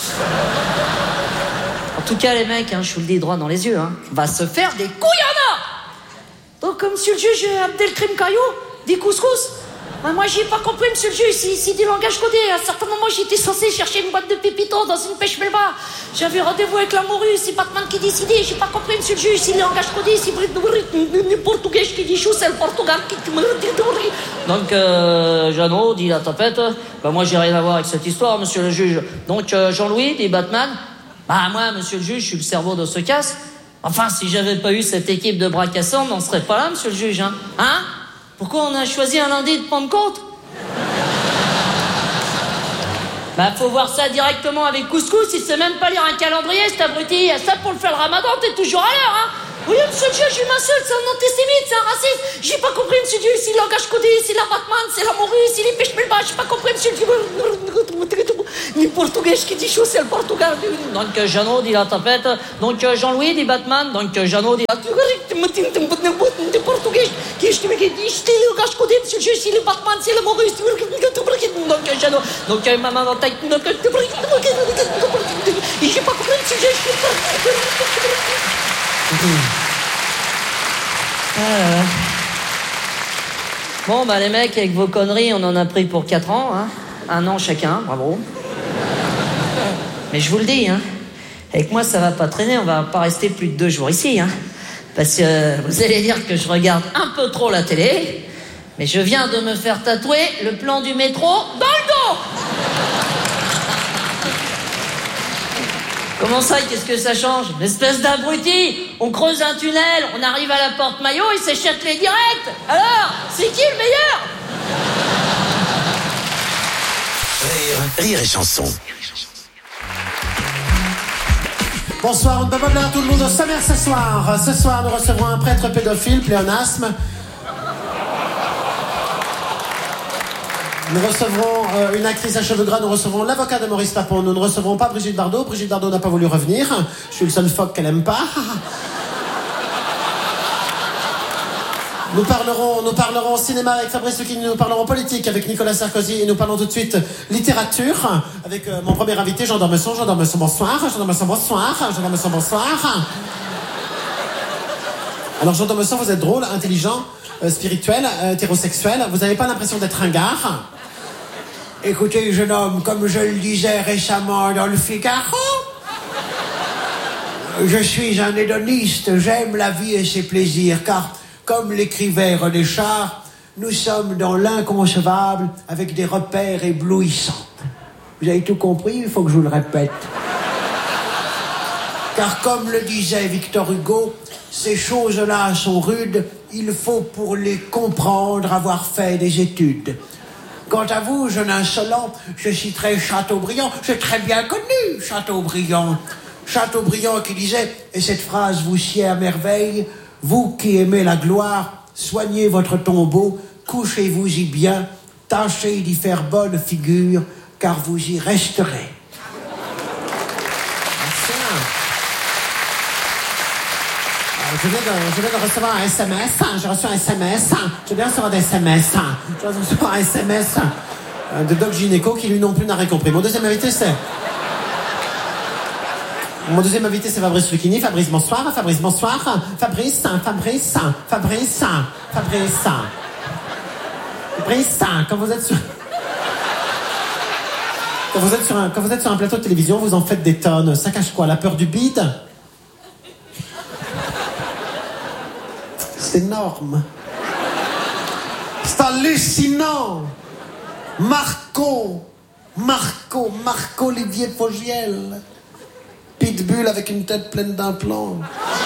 En tout cas, les mecs, hein, je vous le dis droit dans les yeux, hein, on va se faire des couillons. Donc, comme monsieur le juge Abdelkrim Caillou dit couscous, ben moi, j'ai pas compris, monsieur le juge, si, si dit langage codé. À un certain moment, j'étais censé chercher une boîte de pépitos dans une pêche melba. J'avais rendez-vous avec la morue, c'est Batman qui décidait. J'ai pas compris, monsieur le juge, si langage codé, si le portugais qui dit chou, c'est le Portugal qui me dit. Donc, euh, Jeannot dit la tapette, ben moi, j'ai rien à voir avec cette histoire, monsieur le juge. Donc, euh, Jean-Louis dit Batman, bah moi, monsieur le juge, je suis le cerveau de ce casse. Enfin, si j'avais pas eu cette équipe de bras cassants, on n'en serait pas là, monsieur le juge, hein. Hein? Pourquoi on a choisi un lundi de Pentecôte? Bah, faut voir ça directement avec couscous, il sait même pas lire un calendrier, cet abruti. Ça, pour le faire le ramadan, t'es toujours à l'heure, hein. Oui, monsieur Dieu, je suis ma seule, c'est un antisémite, c'est un raciste. J'ai pas compris, monsieur Dieu, c'est la Gashkodi, c'est la Batman, c'est la Maurice, c'est les Peshmelba, j'ai pas compris, monsieur Dieu. Ni portugais qui dit chaud, c'est le Portugal. Donc Jeannot dit la tapette, donc Jean-Louis dit Batman, donc Jeannot dit la portugais qui je te mets qui dit c'est le Gashkodi, monsieur Dieu, c'est le Batman, c'est la Maurice. Donc Jeannot, donc maman dans ta donc j'ai pas compris, monsieur Dieu. Ah. Bon, bah les mecs, avec vos conneries, on en a pris pour quatre ans, hein. Un an chacun, bravo. Mais je vous le dis, hein, avec moi ça va pas traîner, on va pas rester plus de deux jours ici, hein. Parce que euh, vous allez dire que je regarde un peu trop la télé, mais je viens de me faire tatouer le plan du métro dans le dos. Comment ça, qu'est-ce que ça change? L'espèce d'abruti, on creuse un tunnel, on arrive à la porte Maillot, il s'échappe les directs. Alors, c'est qui le meilleur? Rire, rire et chanson. Bonsoir, on peut à tout le monde au sommaire ce soir. Ce soir, nous recevrons un prêtre pédophile, pléonasme. Nous recevrons euh, une actrice à cheveux gras, nous recevrons l'avocat de Maurice Papon. Nous ne recevrons pas Brigitte Bardot. Brigitte Bardot n'a pas voulu revenir. Je suis le seul phoque qu'elle aime pas. Nous parlerons, nous parlerons cinéma avec Fabrice Lucchini, nous parlerons politique avec Nicolas Sarkozy et nous parlons tout de suite littérature avec euh, mon premier invité, Jean d'Ormesson. Jean d'Ormesson, bonsoir. Jean d'Ormesson, bonsoir. Jean d'Ormesson, bonsoir. Alors Jean d'Ormesson, vous êtes drôle, intelligent, euh, spirituel, euh, hétérosexuel. Vous n'avez pas l'impression d'être ringard? Écoutez, jeune homme, comme je le disais récemment dans le Figaro, je suis un hédoniste, j'aime la vie et ses plaisirs, car comme l'écrivait René Char, nous sommes dans l'inconcevable avec des repères éblouissants. Vous avez tout compris, il faut que je vous le répète. Car comme le disait Victor Hugo, ces choses-là sont rudes, il faut pour les comprendre avoir fait des études. Quant à vous, jeune insolent, je citerai Chateaubriand, j'ai très bien connu Chateaubriand. Chateaubriand qui disait, et cette phrase vous sied à merveille, vous qui aimez la gloire, soignez votre tombeau, couchez-vous-y bien, tâchez d'y faire bonne figure, car vous y resterez. Je viens, de, je viens de recevoir un S M S, j'ai reçu un S M S, je viens de recevoir des S M S, je viens de recevoir un S M S de Doc Gynéco qui lui non plus n'a rien compris. Mon deuxième invité c'est... Mon deuxième invité c'est Fabrice Lucchini. Fabrice, bonsoir. Fabrice, bonsoir. Fabrice, Fabrice, Fabrice, Fabrice. Fabrice, quand vous êtes sur... Quand vous êtes sur un, quand vous êtes sur un plateau de télévision, vous en faites des tonnes. Ça cache quoi? La peur du bide? C'est énorme. C'est hallucinant. Marco, Marco, Marco Olivier Fogiel. Pitbull avec une tête pleine d'implants.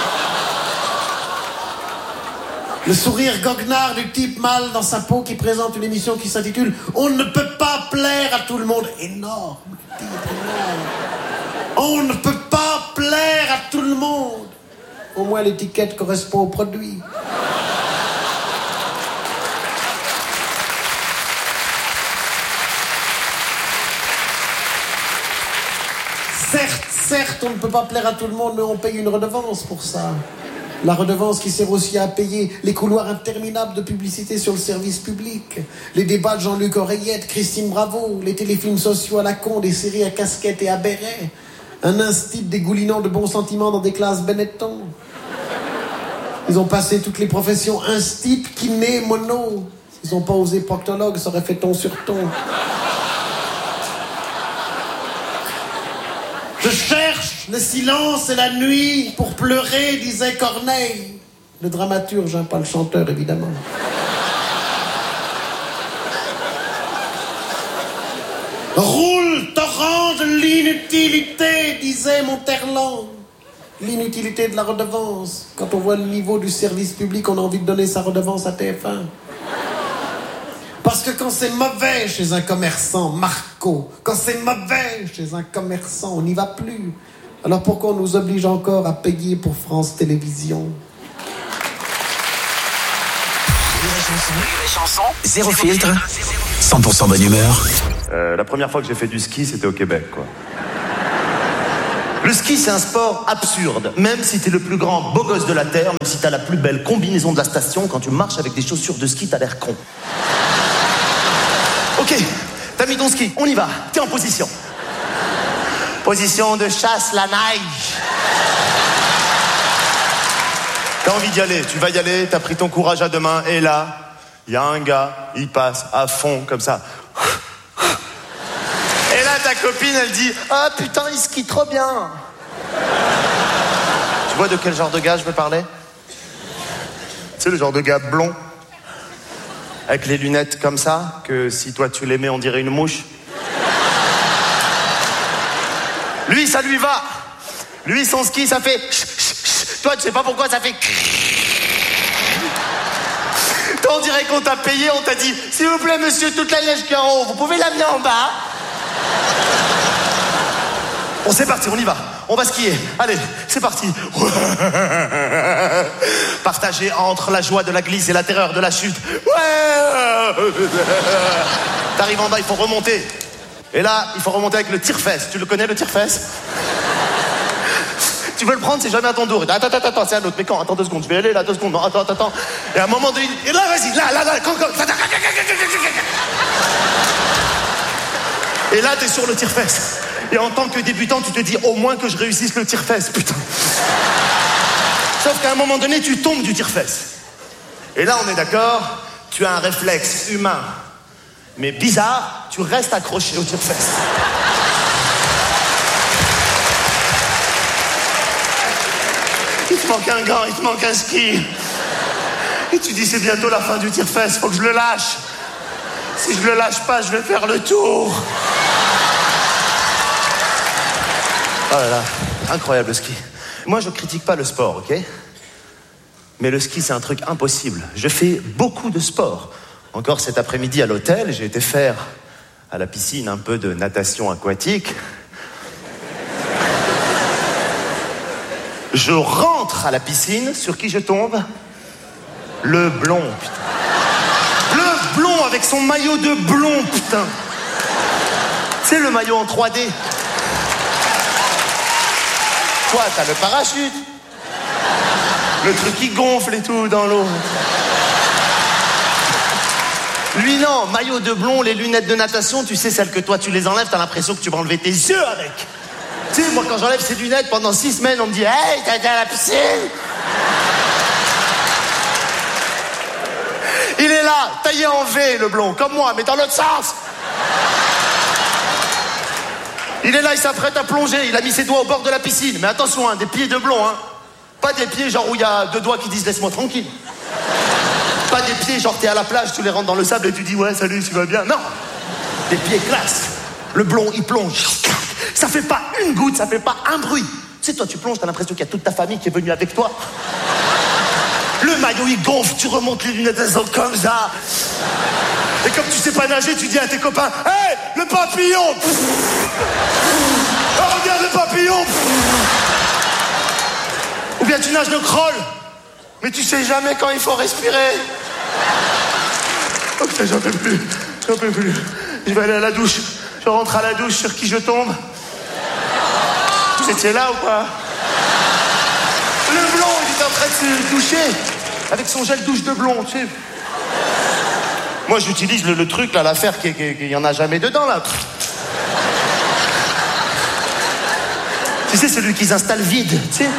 Le sourire goguenard du type mâle dans sa peau qui présente une émission qui s'intitule « On ne peut pas plaire à tout le monde ». Énorme. On ne peut pas plaire à tout le monde. Au moins l'étiquette correspond au produit. Certes, certes, on ne peut pas plaire à tout le monde, mais on paye une redevance pour ça. La redevance qui sert aussi à payer les couloirs interminables de publicité sur le service public, les débats de Jean-Luc Oreillette, Christine Bravo, les téléfilms sociaux à la con, des séries à casquette et à béret, un instit dégoulinant de bons sentiments dans des classes Benetton. Ils ont passé toutes les professions instit, kiné, mono. Ils n'ont pas osé proctologue, ça aurait fait ton sur ton. Je cherche le silence et la nuit pour pleurer, disait Corneille. Le dramaturge, hein, pas le chanteur, évidemment. Roule, torrent de l'inutilité, disait Monterland. L'inutilité de la redevance. Quand on voit le niveau du service public, on a envie de donner sa redevance à T F un. Parce que quand c'est mauvais chez un commerçant, Marco, quand c'est mauvais chez un commerçant, on n'y va plus. Alors pourquoi on nous oblige encore à payer pour France Télévisions? et Chanson, zéro filtre, cent pour cent bonne humeur. Euh, la première fois que j'ai fait du ski, c'était au Québec, quoi. Le ski, c'est un sport absurde. Même si t'es le plus grand beau gosse de la Terre, même si t'as la plus belle combinaison de la station, quand tu marches avec des chaussures de ski, t'as l'air con. Ok, t'as mis ton ski, on y va. T'es en position. Position de chasse la neige. T'as envie d'y aller, tu vas y aller, t'as pris ton courage à deux mains, et là, il y a un gars, il passe à fond, comme ça. Et là, ta copine, elle dit « Ah, putain, il skie trop bien !» Tu vois de quel genre de gars je veux parler? Tu sais, le genre de gars blond, avec les lunettes comme ça, que si toi tu les mets, on dirait une mouche. Lui, ça lui va. Lui, son ski, ça fait... Toi, tu sais pas pourquoi ça fait... Toi, on dirait qu'on t'a payé, on t'a dit « S'il vous plaît, monsieur, toute la neige qui est en haut, vous pouvez l'amener en bas ?» Bon, c'est parti, on y va. On va skier. Allez, c'est parti. Partagé entre la joie de la glisse et la terreur de la chute. Ouais. T'arrives en bas, il faut remonter. Et là, il faut remonter avec le tire-fesse. Tu le connais, le tire-fesse? Tu veux le prendre, c'est jamais à ton tour. Attends, attends, attends, c'est un autre. Mais quand? Attends deux secondes, je vais aller là, deux secondes. Non, attends, attends, attends. Et à un moment donné... Et là, vas-y, là, là, là, quand, quand... Et là, t'es sur le tire-fesse. Et en tant que débutant, tu te dis au moins que je réussisse le tire-fesse, putain. Sauf qu'à un moment donné, tu tombes du tire-fesse. Et là, on est d'accord, tu as un réflexe humain. Mais bizarre, tu restes accroché au tire-fesse. Il te manque un gant, il te manque un ski. Et tu dis, c'est bientôt la fin du tire-fesse, faut que je le lâche. Si je le lâche pas, je vais faire le tour. Oh là là, incroyable le ski. Moi, je critique pas le sport, ok? Mais le ski, c'est un truc impossible. Je fais beaucoup de sport. Encore cet après-midi à l'hôtel, j'ai été faire à la piscine un peu de natation aquatique. Je rentre à la piscine, sur qui je tombe? Le blond, putain. Le blond avec son maillot de blond, putain. Tu sais, le maillot en trois D. Toi, t'as le parachute. Le truc qui gonfle et tout dans l'eau. Lui, non, maillot de blond, les lunettes de natation, tu sais, celles que toi, tu les enlèves, t'as l'impression que tu vas enlever tes yeux avec. Tu sais, moi, quand j'enlève ces lunettes, pendant six semaines, on me dit « Hey, t'as été à la piscine ?» Il est là, taillé en V, le blond, comme moi, mais dans l'autre sens. Il est là, il s'apprête à plonger, il a mis ses doigts au bord de la piscine. Mais attention, hein, des pieds de blond, hein. Pas des pieds genre où il y a deux doigts qui disent « Laisse-moi tranquille ». Pas des pieds genre t'es à la plage, tu les rentres dans le sable et tu dis « Ouais, salut, tu vas bien ». Non, des pieds classe. Le blond, il plonge. Ça fait pas une goutte, ça fait pas un bruit. Tu sais, toi, tu plonges, t'as l'impression qu'il y a toute ta famille qui est venue avec toi. Le maillot, il gonfle, tu remontes les lunettes, elles sont comme ça. Et comme tu sais pas nager, tu dis à tes copains « Hey, le papillon !» Oh, regarde le papillon. Ou bien tu nages le crawl, mais tu sais jamais quand il faut respirer. Oh putain, j'en peux plus, j'en peux plus. Je vais aller à la douche, je rentre à la douche, sur qui je tombe? Vous étiez là ou pas? Le blond, il est en train de se doucher avec son gel douche de blond, tu sais. Moi, j'utilise le, le truc, là, l'affaire qu'il n'y en a jamais dedans, là. Tu sais, celui qu'ils installent vide, tu sais.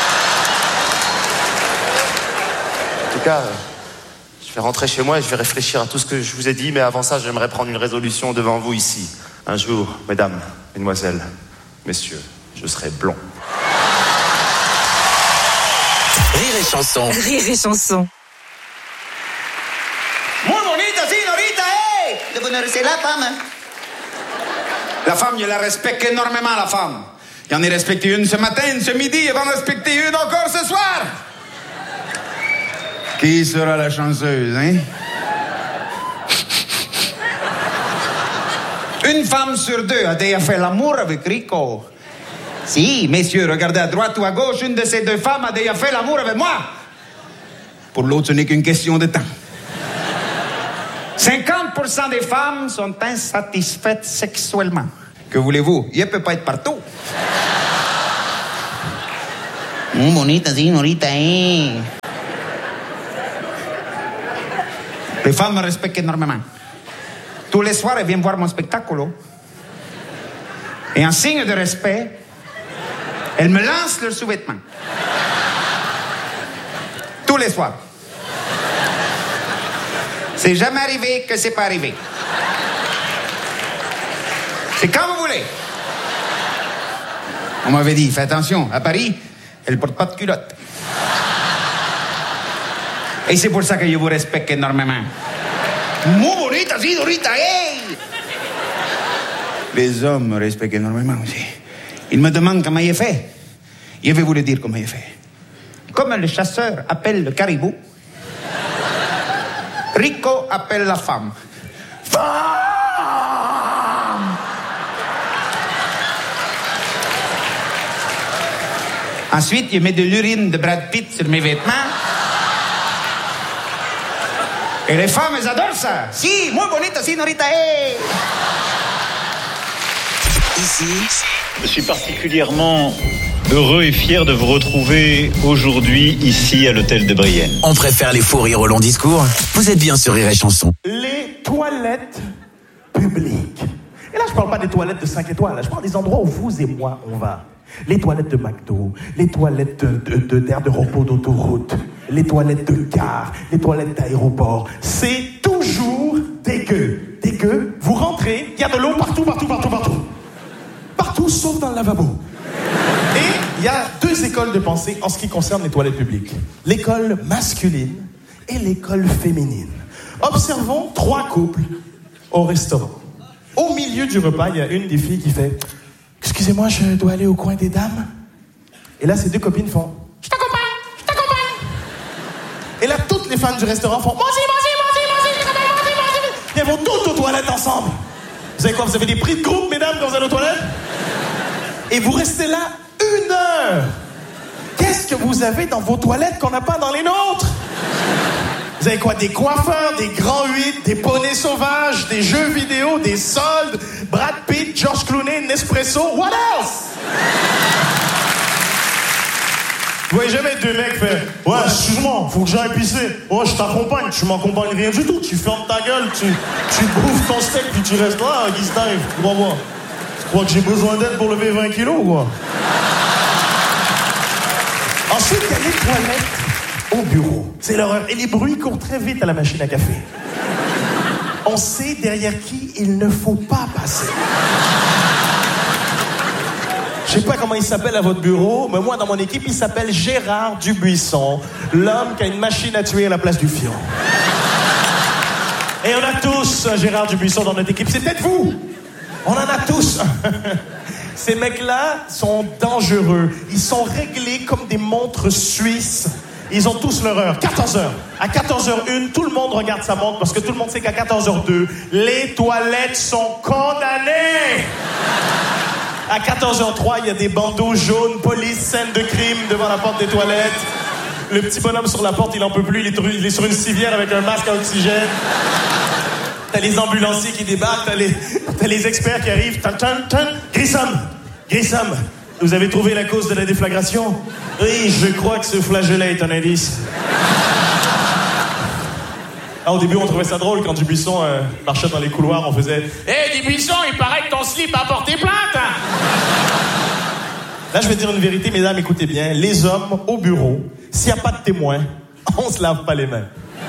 En tout cas, euh, je vais rentrer chez moi et je vais réfléchir à tout ce que je vous ai dit, mais avant ça, j'aimerais prendre une résolution devant vous ici. Un jour, mesdames, mesdemoiselles, messieurs, je serai blond. Rire et Chanson. Rire et Chanson. Muy bonita, señorita, hey! Le bonheur, c'est la femme. La femme, je la respecte énormément, la femme. J'en ai respecté une ce matin, une ce midi, et va en respecter une encore ce soir. Qui sera la chanceuse, hein? Une femme sur deux a déjà fait l'amour avec Rico. Si, messieurs, regardez à droite ou à gauche, une de ces deux femmes a déjà fait l'amour avec moi. Pour l'autre, ce n'est qu'une question de temps. cinquante pour cent des femmes sont insatisfaites sexuellement. Que voulez-vous? Il ne peut pas être partout. Muy bonita, señorita, eh. Les femmes me respectent énormément. Tous les soirs, elles viennent voir mon spectacle. Et en signe de respect, elles me lancent leurs sous-vêtements. Tous les soirs. C'est jamais arrivé que c'est pas arrivé. C'est quand vous voulez. On m'avait dit, fais attention, à Paris, elle porte pas de culotte. Et c'est pour ça que je vous respecte énormément. Muy bonita, señorita, hey! Les hommes me respectent énormément aussi. Ils me demandent comment j'ai fait. Je vais vous le dire comment j'ai fait. Comme le chasseur appelle le caribou, Rico appelle la femme. Femme! Ensuite, je mets de l'urine de Brad Pitt sur mes vêtements. Et les femmes, elles adorent ça. Si, muy bonita, señorita, hey! Ici, je suis particulièrement heureux et fier de vous retrouver aujourd'hui ici à l'hôtel de Brienne. On préfère les fous rires au long discours. Vous êtes bien sur Rire et Chanson. Les toilettes publiques. Et là, je parle pas des toilettes de cinq étoiles. Là, je parle des endroits où vous et moi, on va. Les toilettes de McDo, les toilettes de, de, de, d'aire de repos d'autoroute, les toilettes de gare, les toilettes d'aéroport. C'est toujours dégueu. Dégueu. Vous rentrez, il y a de l'eau partout, partout, partout, partout. Partout, sauf dans le lavabo. Et il y a deux écoles de pensée en ce qui concerne les toilettes publiques. L'école masculine et l'école féminine. Observons trois couples au restaurant. Au milieu du repas, il y a une des filles qui fait « Excusez-moi, je dois aller au coin des dames ?» Et là, ces deux copines font « Je t'accompagne, je t'accompagne !» Et là, toutes les femmes du restaurant font « Moi aussi, moi aussi, moi aussi, moi aussi, je t'accompagne, moi aussi, moi aussi !» Et elles vont toutes aux toilettes ensemble. Vous savez quoi, vous avez des prix de groupe, mesdames, quand vous allez aux toilettes? Et vous restez là une heure. Qu'est-ce que vous avez dans vos toilettes qu'on n'a pas dans les nôtres? Vous avez quoi? Des coiffeurs, des grands huit, des poneys sauvages, des jeux vidéo, des soldes, Brad Pitt, George Clooney, Nespresso, what else? Vous voyez jamais deux mecs faire « Ouais, excuse-moi, faut que j'aille pisser. Ouais, je t'accompagne, tu m'accompagnes rien du tout. Tu fermes ta gueule, tu, tu bouffes ton steak, puis tu restes là, Guy Steve, tu vois moi. Tu crois que j'ai besoin d'aide pour lever vingt kilos ou quoi? » Ensuite, il y a les toilettes au bureau. C'est l'horreur. Et les bruits courent très vite à la machine à café. On sait derrière qui il ne faut pas passer. Je sais pas comment il s'appelle à votre bureau, mais moi, dans mon équipe, il s'appelle Gérard Dubuisson, l'homme qui a une machine à tuer à la place du fion. Et on a tous un Gérard Dubuisson dans notre équipe. C'est peut-être vous. On en a tous. Ces mecs-là sont dangereux. Ils sont réglés comme des montres suisses. Ils ont tous leur heure. quatorze heures. À quatorze heures une, tout le monde regarde sa montre parce que tout le monde sait qu'à quatorze heures deux, les toilettes sont condamnées. À quatorze heures trois, il y a des bandeaux jaunes, police, scène de crime devant la porte des toilettes. Le petit bonhomme sur la porte, il en peut plus. Il est, il est sur une civière avec un masque à oxygène. T'as les ambulanciers qui débarquent, t'as les, t'as les experts qui arrivent. Tan, tan, tan. Grissom, Grissom, vous avez trouvé la cause de la déflagration? Oui, je crois que ce flageolet est un indice. Ah, au début, on trouvait ça drôle quand Dubuisson euh, marchait dans les couloirs, on faisait « Hé, hey, Dubuisson, il paraît que ton slip a porté plainte! » Là, je vais dire une vérité, mesdames, écoutez bien. Les hommes, au bureau, s'il n'y a pas de témoin, on se lave pas les mains.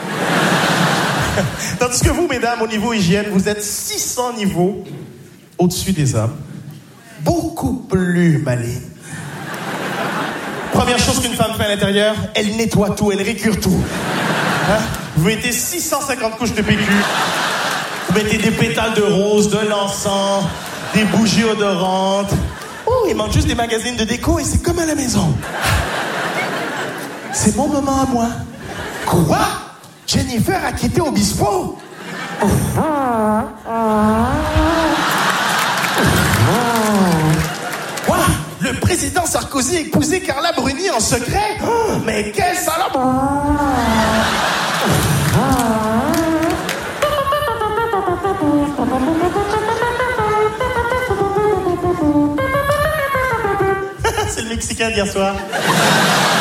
Tandis que vous, mesdames, au niveau hygiène, vous êtes six cents niveaux au-dessus des hommes. Beaucoup plus maligne. Première chose qu'une femme fait à l'intérieur, elle nettoie tout, elle récure tout. Hein? Vous mettez six cent cinquante couches de P Q. Vous mettez des pétales de rose, de l'encens, des bougies odorantes. Oh, il manque juste des magazines de déco et c'est comme à la maison. C'est mon moment à moi. Quoi? Jennifer a quitté Obispo? Quoi? Le président Sarkozy a épousé Carla Bruni en secret? Oh, mais quelle salope! mexicaine hier soir.